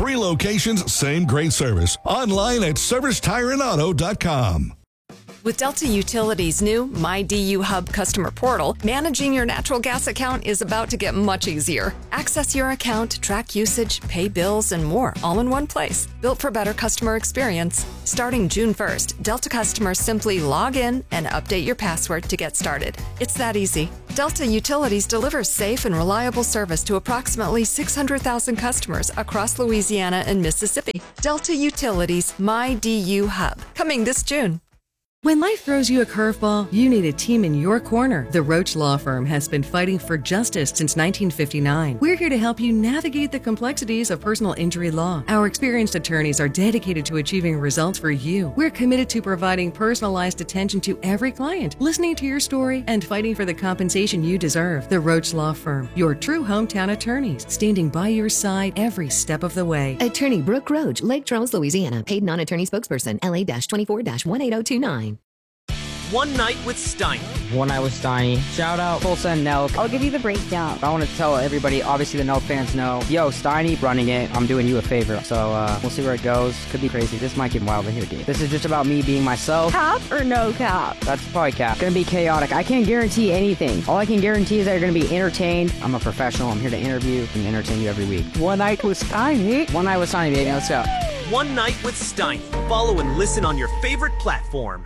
Three locations, same great service. Online at service tire and auto dot com. With Delta Utilities' new My D U Hub customer portal, managing your natural gas account is about to get much easier. Access your account, track usage, pay bills, and more, all in one place. Built for better customer experience. Starting June first, Delta customers simply log in and update your password to get started. It's that easy. Delta Utilities delivers safe and reliable service to approximately six hundred thousand customers across Louisiana and Mississippi. Delta Utilities' My D U Hub, coming this June. When life throws you a curveball, you need a team in your corner. The Roach Law Firm has been fighting for justice since nineteen fifty-nine. We're here to help you navigate the complexities of personal injury law. Our experienced attorneys are dedicated to achieving results for you. We're committed to providing personalized attention to every client, listening to your story, and fighting for the compensation you deserve. The Roach Law Firm, your true hometown attorneys, standing by your side every step of the way. Attorney Brooke Roach, Lake Charles, Louisiana. Paid non-attorney spokesperson, L A twenty-four dash one eight zero two nine. One Night with Steiny. One Night with Steiny. Shout out Tulsa and Nelk. I'll give you the breakdown. I want to tell everybody, obviously the Nelk fans know, yo, Steiny running it, I'm doing you a favor. So uh, we'll see where it goes. Could be crazy. This might get wild in here, dude. This is just about me being myself. Cap or no cap? That's probably cap. Gonna be chaotic. I can't guarantee anything. All I can guarantee is that you're gonna be entertained. I'm a professional. I'm here to interview and entertain you every week. One Night with Steiny. One Night with Steiny, baby. Let's go. One Night with Steiny. Follow and listen on your favorite platform.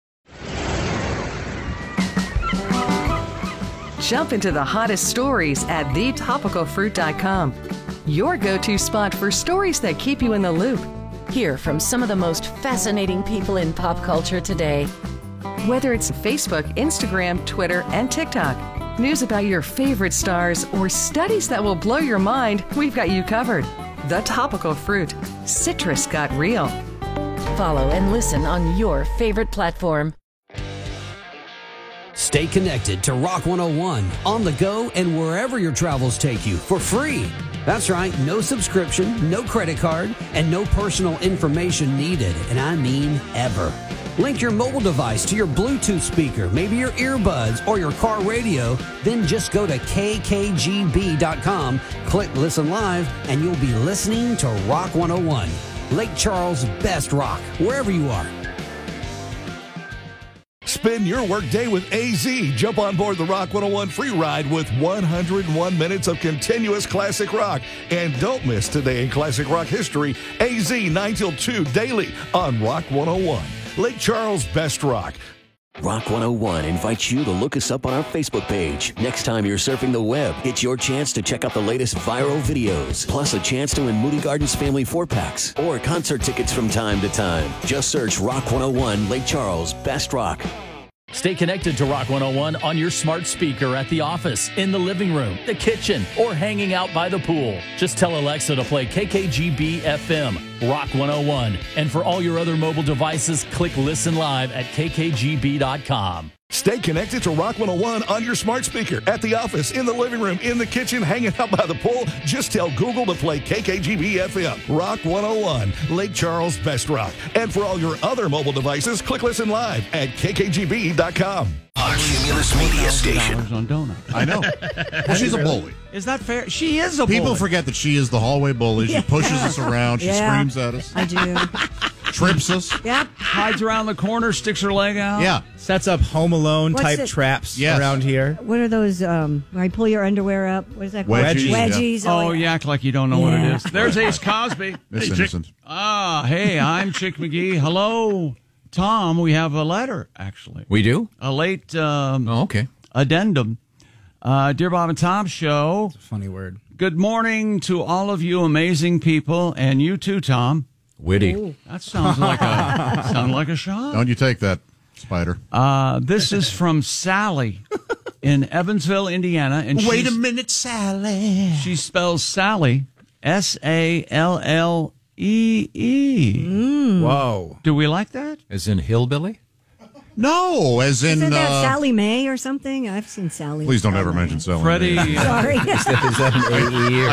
Jump into the hottest stories at the topical fruit dot com. Your go-to spot for stories that keep you in the loop. Hear from some of the most fascinating people in pop culture today. Whether it's Facebook, Instagram, Twitter, and TikTok, news about your favorite stars, or studies that will blow your mind, we've got you covered. The Topical Fruit. Citrus got real. Follow and listen on your favorite platform. Stay connected to Rock one oh one on the go and wherever your travels take you for free. That's right, no subscription, no credit card, and no personal information needed, and I mean ever. Link your mobile device to your Bluetooth speaker, maybe your earbuds or your car radio, then just go to K K G B dot com, click Listen Live, and you'll be listening to Rock one oh one, Lake Charles' best rock, wherever you are. Spend your workday with A Z. Jump on board the Rock one oh one free ride with one hundred one minutes of continuous classic rock. And don't miss Today in Classic Rock History, A Z nine till two daily on Rock one oh one, Lake Charles' best rock. Rock one oh one invites you to look us up on our Facebook page. Next time you're surfing the web, it's your chance to check out the latest viral videos, plus a chance to win Moody Gardens family four-packs or concert tickets from time to time. Just search Rock one oh one, Lake Charles' best rock. Stay connected to Rock one oh one on your smart speaker at the office, in the living room, the kitchen, or hanging out by the pool. Just tell Alexa to play K K G B F M, Rock one oh one. And for all your other mobile devices, click Listen Live at K K G B dot com. Stay connected to Rock one oh one on your smart speaker, at the office, in the living room, in the kitchen, hanging out by the pool. Just tell Google to play K K G B F M, Rock one oh one, Lake Charles' best rock. And for all your other mobile devices, click Listen Live at K K G B dot com. Our Cumulus Media Station. On donuts. I know. Well, she's a bully. Is that fair? She is a People bully. forget that she is the hallway bully. She Yeah. pushes us around. She Yeah. screams at us. I do. Trips us. Yep. Hides around the corner, sticks her leg out. Yeah. Sets up Home Alone What's type it- traps Yes. around here. What are those? Um, where I pull your underwear up. What is that called? Wedgies. Wedgies. Oh, you act like you don't know what it Yeah. is. There's Ace Cosby. It's Hey, Chick. innocent. Ah, hey, I'm Chick McGee. Hello, Tom. We have a letter, actually. We do? A late um, Oh, okay. addendum. Uh, Dear Bob and Tom Show. It's a funny word. Good morning to all of you amazing people, and you too, Tom. Witty. Ooh. That sounds like a sound like a shot. Don't you take that, Spider. Uh, this is from Sally in Evansville, Indiana. And Wait a she's- minute, Sally. She spells Sally S A L L E E. Whoa. Do we like that? As in hillbilly? No, as in. Isn't that uh, Sally Mae or something? I've seen Sally. Please don't Sally ever Mae. mention Sally. Freddie. Mae. Sorry. Is that, is that an A E? I Or,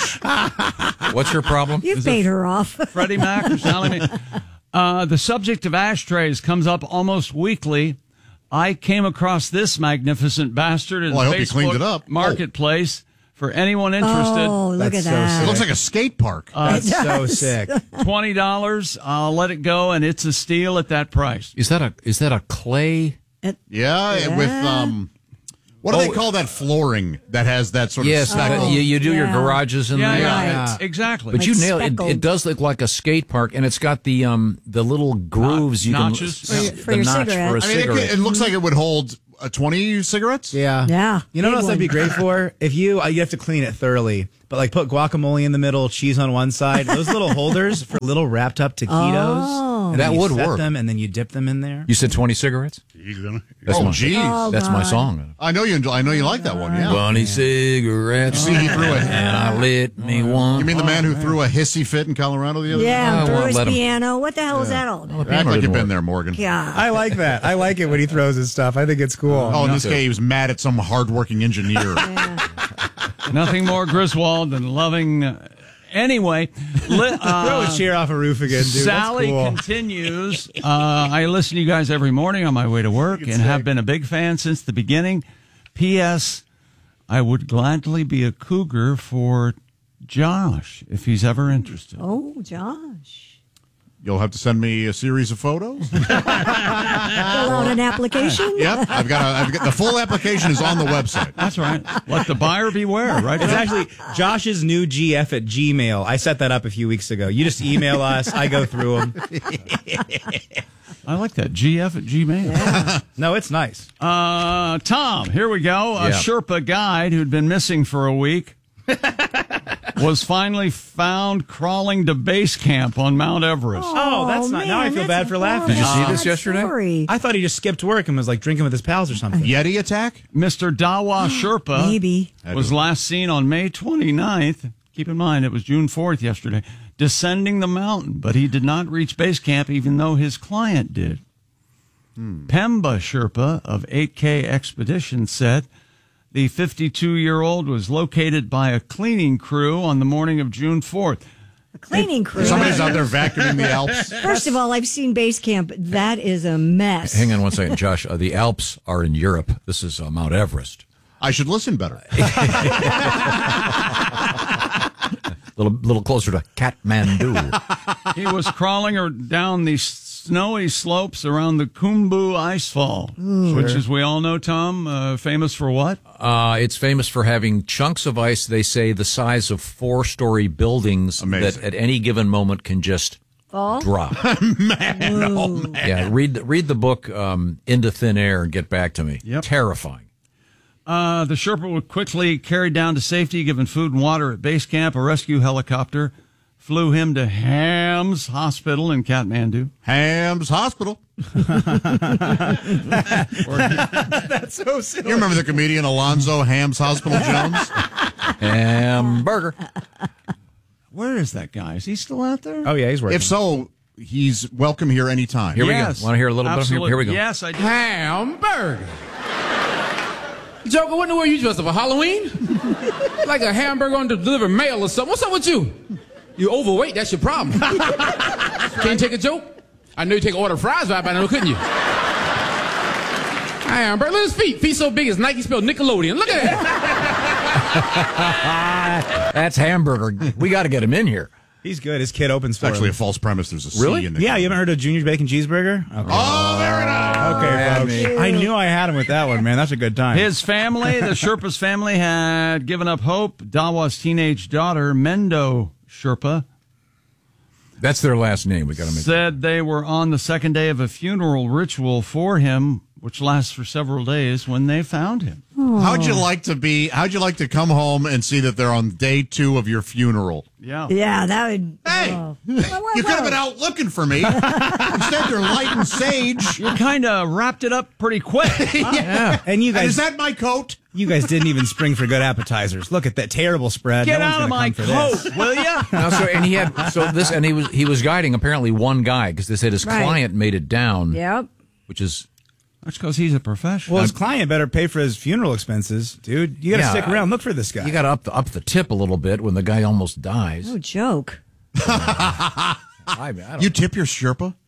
flinch. what's your problem? You paid her off. Freddie Mac or Sally Mae. Uh, the subject of ashtrays comes up almost weekly. I came across this magnificent bastard in Well, I the hope you Facebook cleaned it up. Oh. marketplace For anyone interested. Oh, look That's at so that. sick. It looks like a skate park. Uh, That's so sick. twenty dollars. I'll let it go, and it's a steal at that price. Is that a is that a clay? Yeah, Yeah. with um, what do Oh. they call that flooring that has that sort Yes, of speckle? that- you, you do your Yeah. garages in Yeah, there. yeah, Right. it's- exactly. But you Like nailed it. speckled. It does look like a skate park, and it's got the um the little grooves you notches. can For your- for the your notch cigarette. for a I mean, it, cigarette. it looks like it would hold uh, twenty cigarettes. Yeah. Yeah. You know Big what else that'd be one. great for? If you, uh, you have to clean it thoroughly, but like put guacamole in the middle, cheese on one side, those little holders for little wrapped up taquitos. Oh. And That then you would set work. them and then you dip them in there. You said twenty cigarettes? That's Oh, my, geez. Oh, that's my God. song. I know you. Enjoy, I know you like that one. Yeah. Twenty cigarettes. See, he threw it. And I lit me one. You mean the man who threw a hissy fit in Colorado the other Yeah, I threw won't his let him- piano. What the hell is that all about? day? Act like you've didn't been work. there, Morgan. Yeah. I like that. I like it when he throws his stuff. I think it's cool. Oh, in this case, he was mad at some hardworking engineer. Nothing more Griswold than loving. Uh, anyway, li- uh, Throw a chair off a roof again, dude. Sally That's cool. continues. Uh, I listen to you guys every morning on my way to work and have been a big fan since the beginning. P S. I would gladly be a cougar for Josh if he's ever interested. Oh, Josh. You'll have to send me a series of photos. Fill out an application? Yep, I've got, a, I've got the full application is on the website. That's right. Let the buyer beware, right? It's actually Josh's new G F at Gmail. I set that up a few weeks ago. You just email us. I go through them. I like that. G F at Gmail. No, it's nice. Uh, Tom, here we go. A Yeah. Sherpa guide who'd been missing for a week was finally found crawling to base camp on Mount Everest. Oh, that's not. Now I man, feel that's bad for laughing. Did you see this sad yesterday? story. I thought he just skipped work and was like drinking with his pals or something. Yeti attack? Mister Dawa Sherpa Maybe. was last seen on May twenty-ninth. Keep in mind, it was June fourth yesterday, descending the mountain, but he did not reach base camp even though his client did. Pemba Sherpa of eight K Expedition said the fifty-two-year-old was located by a cleaning crew on the morning of June fourth. A cleaning crew. Somebody's out there vacuuming the Alps. First of all, I've seen base camp. That is a mess. Hang on one second, Josh. Uh, the Alps are in Europe. This is uh, Mount Everest. I should listen better. little little closer to Kathmandu. He was crawling or down the snowy slopes around the Khumbu Icefall, which, as we all know, Tom, uh, famous for what? Uh, it's famous for having chunks of ice, they say, the size of four-story buildings Amazing. that at any given moment can just Fall? drop. man, oh, man. Yeah, read the, read the book um, Into Thin Air and get back to me. Yep. Terrifying. Uh, the Sherpa was quickly carried down to safety, given food and water at base camp. A rescue helicopter flew him to Hams Hospital in Kathmandu. Hams Hospital. That's so silly. You remember the comedian Alonzo Hams Hospital Jones? Hamburger. Where is that guy? Is he still out there? Oh, yeah, he's working. If so, he's welcome here anytime. Here Yes, we go. Want to hear a little absolutely. bit? Here, here we go. Yes, I do. Hamburger. Joker, what in the world you dressed up for Halloween? Like a hamburger on to deliver mail or something. What's up with you? You overweight, that's your problem. Can't you take a joke? I know you take an order of fries right by now, couldn't you? Hamburger, look at his feet. Feet so big as Nike spelled Nickelodeon. Look at that. That's Hamburger. We got to get him in here. He's good. His kid opens It's for actually him. a false premise. There's a Really? C in the Yeah, you haven't heard of Junior's Bacon Cheeseburger? Okay. Oh, very nice. Okay, folks. I knew I had him with that one, man. That's a good time. His family, the Sherpa's family, had given up hope. Dawa's teenage daughter, Mendo Sherpa, That's their last name. We got to make said they were on the second day of a funeral ritual for him, which lasts for several days, when they found him. How'd you like to be? How'd you like to come home and see that they're on day two of your funeral? Yeah. Yeah, that would. Hey, oh. you could have been out looking for me. Instead, they're lighting sage. You kind of wrapped it up pretty quick. Huh? Yeah. And you guys, Is that my coat? you guys didn't even spring for good appetizers. Look at that terrible spread. Get No one's out of gonna my come for this. coat, will ya? Now, so and he had so this and he was he was guiding apparently one guy because they said his Right. client made it down, Yep. which is That's because he's a professional. Well, his client better pay for his funeral expenses, dude. You got to Yeah, stick around. Look for this guy. you got to up the, up the tip a little bit when the guy almost dies. No joke. I, I don't You tip your Sherpa?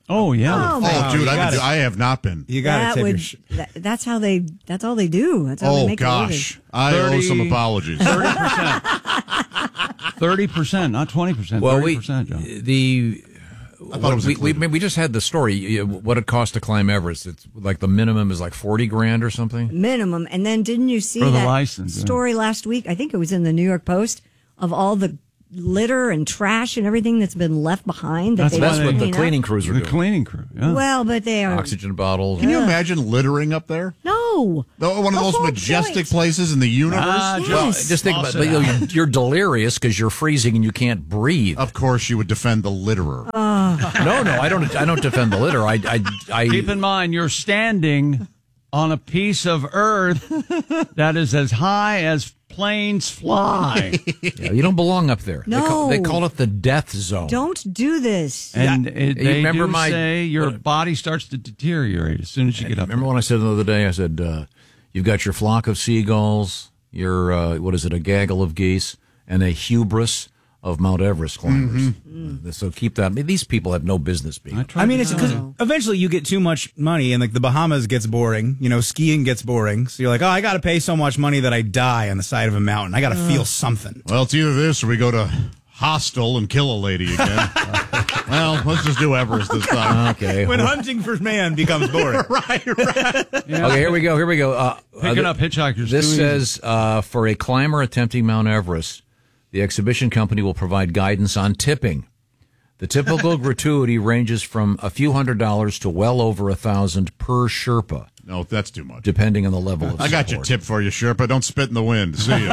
Oh yeah. Oh, my Oh, dude, I, gotta- I have not been. You got that to tip would, your. Sh- that, that's how they. That's all they do. That's how they Oh, make gosh. a I owe thirty some apologies. Thirty percent. Thirty percent, not twenty percent. Well, Thirty we percent, John. the I thought it was we, we included. we just had the story. you- What it cost to climb Everest? It's like the minimum is like forty grand or something. minimum. And then didn't you see For the that license, yeah. story last week? I think it was in the New York Post of all the litter and trash and everything that's been left behind. That That's they That's didn't what the clean up? cleaning crews are The doing. cleaning crew. Yeah. Well, but they are Oxygen bottles. Can you imagine littering up there? no The- One of the, The most whole majestic point. places in the universe? Ah, Yes. Well, just think Toss about it it. out. You're, you're delirious because you're freezing and you can't breathe. Of course, you would defend the litterer. No, no, I don't. I don't defend the litter. I, I, I Keep in mind, you're standing on a piece of earth that is as high as planes fly. yeah, you don't belong up there. They, call, they No. call it the death zone. Don't do this. And it, You they remember do my- say your what- body starts to deteriorate as soon as you get up. Remember when I said the other day? I said uh, you've got your flock of seagulls, your uh, what is it, a gaggle of geese, and a hubris of Mount Everest climbers. Uh, so keep that. I mean, these people have no business being. I, tried I mean, to it's tell because you. eventually you get too much money, and like the Bahamas gets boring. You know, skiing gets boring. So you're like, oh, I got to pay so much money that I die on the side of a mountain. I got to feel something. Well, it's either this or we go to Hostel and kill a lady again. Well, let's just do Everest this time. Okay. When well- hunting for man becomes boring. right, right. Okay, here we go. Here we go. Uh, Picking uh, up hitchhikers. This too easy. says uh, for a climber attempting Mount Everest, the exhibition company will provide guidance on tipping. The typical gratuity ranges from a few hundred dollars to well over a thousand per Sherpa, No, that's too much. depending on the level of I got your support. tip for you, Sherpa. Don't spit in the wind. See you.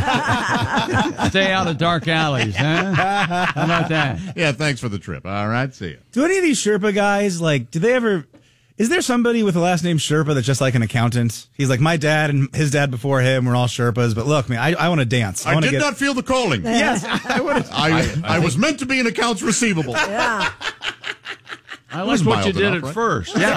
Stay out of dark alleys, huh? How about that? Yeah, thanks for the trip. All right, see you. Do any of these Sherpa guys, like, do they ever... Is there somebody with the last name Sherpa that's just like an accountant? He's like, my dad and his dad before him were all Sherpas, but look, man, I, I want to dance. I, I want to did get... not feel the calling. Yes, I would. I, I, was meant to be an accounts receivable. Yeah. I was like what you mild did enough, at right? first. Yeah.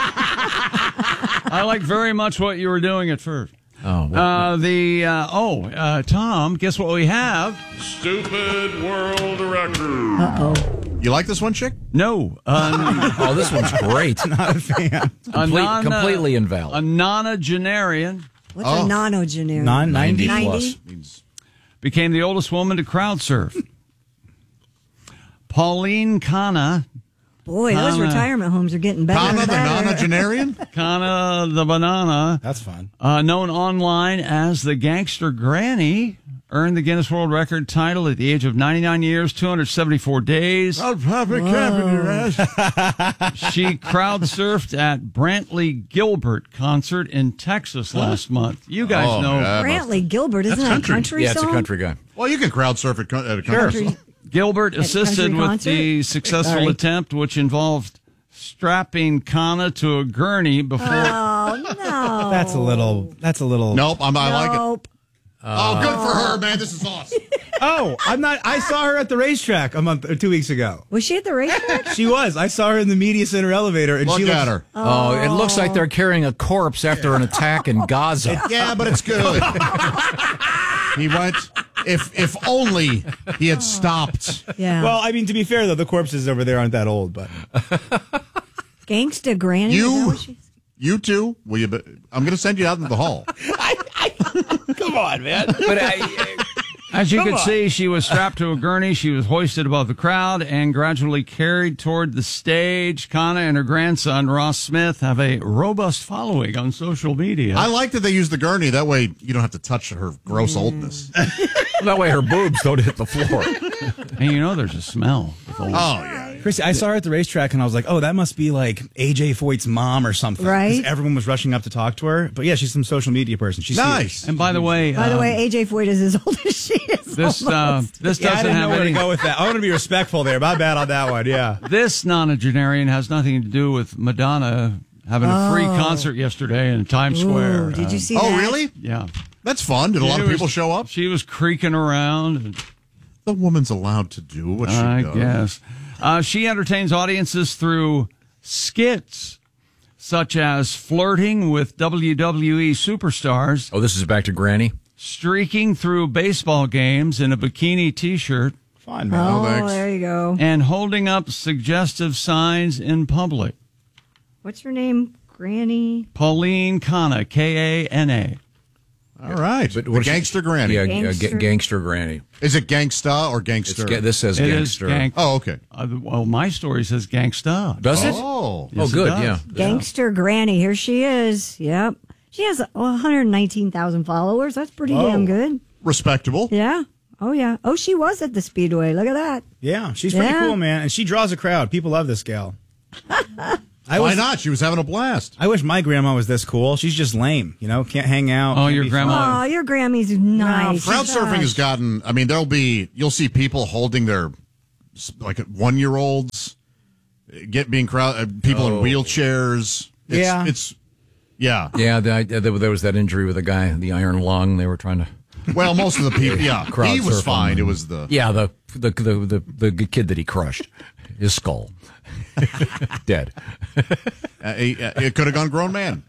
I like very much what you were doing at first. Oh, well, Uh, the uh, oh, uh, Tom, guess what we have? Stupid world record. Uh-oh. You like this one, chick? No, uh, oh, this one's great. Not a fan. a Complete- non, completely uh, invalid. A nonagenarian What's Oh. a nonogenarian? Non ninety ninety plus. became the oldest woman to crowd surf. Pauline Kana, Boy, those Kana. retirement homes are getting better Kana and the better. nonagenarian? Kana the banana, That's fun. uh, known online as the Gangster Granny, earned the Guinness World Record title at the age of ninety-nine years, two hundred seventy-four days. I'll probably cap in your ass. She crowd surfed at Brantley Gilbert concert in Texas last month. You guys Oh, know yeah. Brantley Gilbert, isn't That's that country. a country Yeah, it's song? a country guy. Well, you can crowd surf at, co- at a country. Country. Gilbert At assisted country with the concert? successful Sorry. attempt, which involved strapping Kana to a gurney before. Oh, no. That's a little. That's a little. Nope, I'm, I like it. Nope. Oh, good for her, man. This is awesome. Oh, I'm not. I saw her at the racetrack a month or two weeks ago. Was she at the racetrack? She was. I saw her in the media center elevator, and Look she at looks, her. Oh, it looks like they're carrying a corpse after an attack in Gaza. Yeah, but it's good. He went. If if only he had stopped. Yeah. Well, I mean, to be fair though, the corpses over there aren't that old, but Gangsta Granny? is that You, what she- you two, will you? Be, I'm going to send you out into the hall. come on, man. But I, As you Come could on. see, she was strapped to a gurney. She was hoisted above the crowd and gradually carried toward the stage. Kana and her grandson, Ross Smith, have a robust following on social media. I like that they use the gurney. That way you don't have to touch her gross oldness. that way her boobs don't hit the floor. And you know there's a smell. with old- Oh, yeah. Chrissy, I saw her at the racetrack, and I was like, "Oh, that must be like A J Foyt's mom or something." 'Cause Right. everyone was rushing up to talk to her, but yeah, she's some social media person. She's Nice. And by the way, By the um, way, A J Foyt is as old as she is. this uh, almost. this Yeah, I doesn't didn't know have where any. to go with that. I want to be respectful there. My bad on that one. Yeah. This nonagenarian has nothing to do with Madonna having a free Oh. concert yesterday in Times Square. Ooh, did you Um, see Oh, that? really? Yeah. That's fun. Did a lot She of people was- show up? She was creaking around. And, The woman's allowed to do what she I does. guess. Uh, she entertains audiences through skits such as flirting with W W E superstars, Oh, this is back to Granny. streaking through baseball games in a bikini t-shirt, fun, man. Oh, oh there you go. And holding up suggestive signs in public. What's your name? Granny? Pauline Kana, K A N A. All right. But the Gangster Granny. Yeah, Gangster. G- Gangster Granny. Is it gangsta or gangster? It's, this says It Gangster. is gang- Oh, okay. Uh, well, my story says gangsta. Does it? Oh. Yes, oh, good, it does. yeah. Gangster Granny. Here she is. Yep. She has one hundred nineteen thousand followers. That's pretty Whoa. damn good. Respectable. Yeah. Oh, yeah. Oh, she was at the Speedway. Look at that. Yeah, she's pretty Yeah. cool, man. And she draws a crowd. People love this gal. I Why was, not? She was having a blast. I wish my grandma was this cool. She's just lame, you know, can't hang out. Oh, can't your be grandma- fun. Oh, your Grammy's nice. Crowd Gosh. surfing has gotten, I mean, there'll be, you'll see people holding their, like, one-year-olds, get being crowd, uh, people Oh. in wheelchairs. It's, Yeah. It's, yeah. Yeah, the, there, there was that injury with the guy, the iron lung. They were trying to. Well, most of the people, yeah. Crowd He was surf fine. on- It was the. Yeah, the the the the, the kid that he crushed, his skull, dead. Uh, he- uh, it could have gone grown man.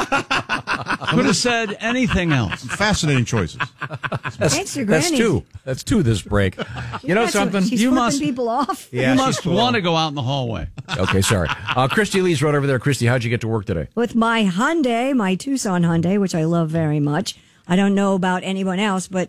Could have said anything else. Fascinating choices. That's, Gangster that's Granny. two. That's two this break. You know That's what- something? She's You flipping must- people off. Yeah, you she's must cool. want to go out in the hallway. Okay, sorry. Uh, Christy Lee's right over there. Christy, how'd you get to work today? With my Hyundai, my Tucson Hyundai, which I love very much. I don't know about anyone else, but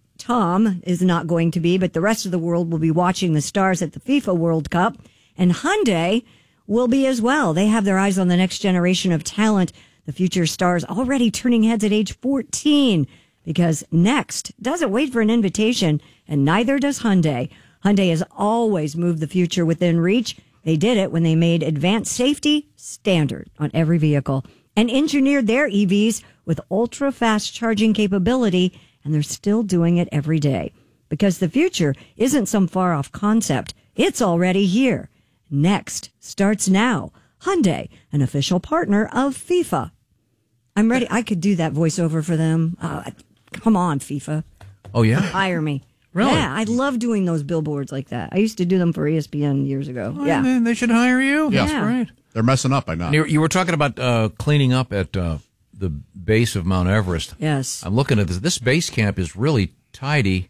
Tom is not going to be, but the rest of the world will be watching the stars at the FIFA World Cup. And Hyundai will be as well. They have their eyes on the next generation of talent. The future stars already turning heads at age fourteen because Next doesn't wait for an invitation, and neither does Hyundai. Hyundai has always moved the future within reach. They did it when they made advanced safety standard on every vehicle and engineered their E Vs with ultra-fast charging capability, and they're still doing it every day. Because the future isn't some far-off concept. It's already here. Next starts now. Hyundai, an official partner of FIFA. I'm ready. I could do that voiceover for them. Uh, come on, FIFA. Oh, yeah? Hire me. Really? Yeah, I love doing those billboards like that. I used to do them for E S P N years ago. Oh, yeah. They, they should hire you. Yeah. That's great. They're messing up by now. You, you were talking about uh, cleaning up at uh, the base of Mount Everest. Yes. I'm looking at this. This base camp is really tidy.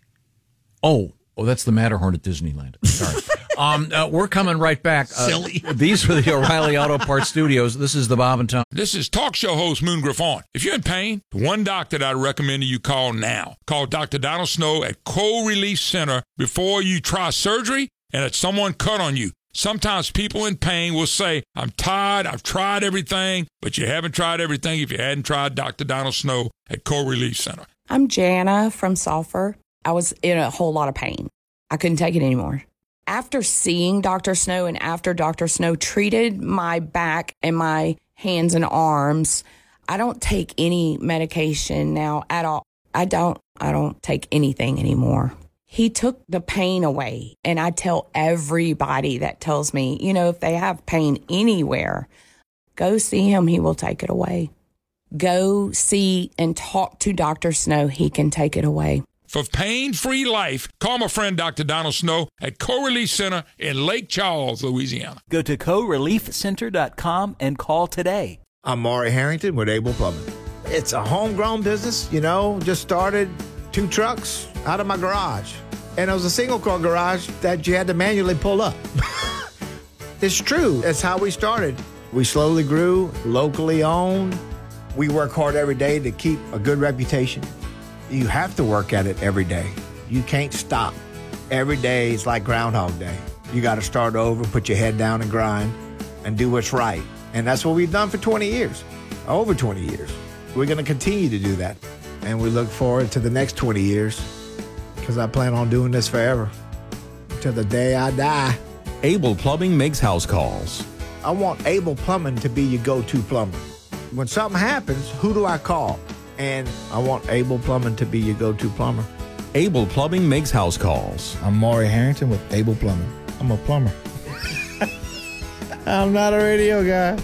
Oh, oh, that's the Matterhorn at Disneyland. Sorry. um, uh, we're coming right back. Uh, Silly. These were the O'Reilly Auto Parts Studios. This is the Bob and Tom. This is talk show host Moon Griffon. If you're in pain, the one doctor that I recommend you call now. Call Doctor Donald Snow at Cold Relief Center before you try surgery and if someone cut on you. Sometimes people in pain will say, I'm tired, I've tried everything, but you haven't tried everything if you hadn't tried Doctor Donald Snow at Cold Relief Center. I'm Jana from Sulphur. I was in a whole lot of pain. I couldn't take it anymore. After seeing Doctor Snow and after Doctor Snow treated my back and my hands and arms, I don't take any medication now at all. I don't, I don't take anything anymore. He took the pain away. And I tell everybody that tells me, you know, if they have pain anywhere, go see him. He will take it away. Go see and talk to Doctor Snow. He can take it away. For pain-free life, call my friend Doctor Donald Snow at Co-Relief Center in Lake Charles, Louisiana. Go to co relief center dot com and call today. I'm Maury Harrington with Able Plumbing. It's a homegrown business, you know, just started two trucks out of my garage. And it was a single-car garage that you had to manually pull up. It's true. That's how we started. We slowly grew, locally owned. We work hard every day to keep a good reputation. You have to work at it every day. You can't stop. Every day is like Groundhog Day. You got to start over, put your head down and grind, and do what's right. And that's what we've done for twenty years, over twenty years. We're going to continue to do that. And we look forward to the next twenty years because I plan on doing this forever, till the day I die. Able Plumbing makes house calls. I want Able Plumbing to be your go-to plumber. When something happens, who do I call? And I want Able Plumbing to be your go-to plumber. Able Plumbing makes house calls. I'm Maury Harrington with Able Plumbing. I'm a plumber. I'm not a radio guy.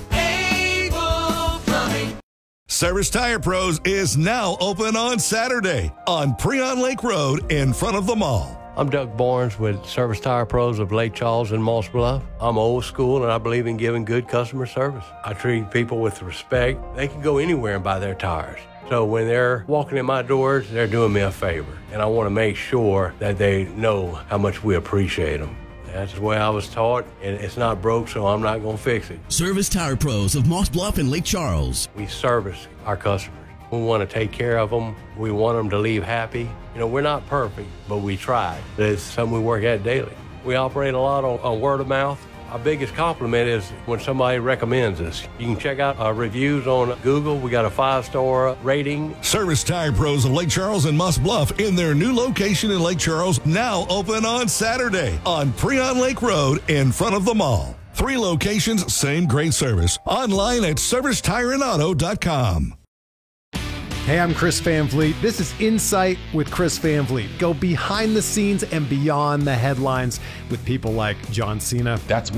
Service Tire Pros is now open on Saturday on Preon Lake Road in front of the mall. I'm Doug Barnes with Service Tire Pros of Lake Charles and Moss Bluff. I'm old school and I believe in giving good customer service. I treat people with respect. They can go anywhere and buy their tires. So when they're walking in my doors, they're doing me a favor. And I want to make sure that they know how much we appreciate them. That's the way I was taught, and it's not broke, so I'm not going to fix it. Service Tire Pros of Moss Bluff and Lake Charles. We service our customers. We want to take care of them. We want them to leave happy. You know, we're not perfect, but we try. It's something we work at daily. We operate a lot on, on word of mouth. Our biggest compliment is when somebody recommends us. You can check out our reviews on Google. We got a five-star rating. Service Tire Pros of Lake Charles and Moss Bluff in their new location in Lake Charles, now open on Saturday on Preon Lake Road in front of the mall. Three locations, same great service. Online at service tire and auto dot com. Hey, I'm Chris Van Vliet. This is Insight with Chris Van Vliet. Go behind the scenes and beyond the headlines with people like John Cena. That's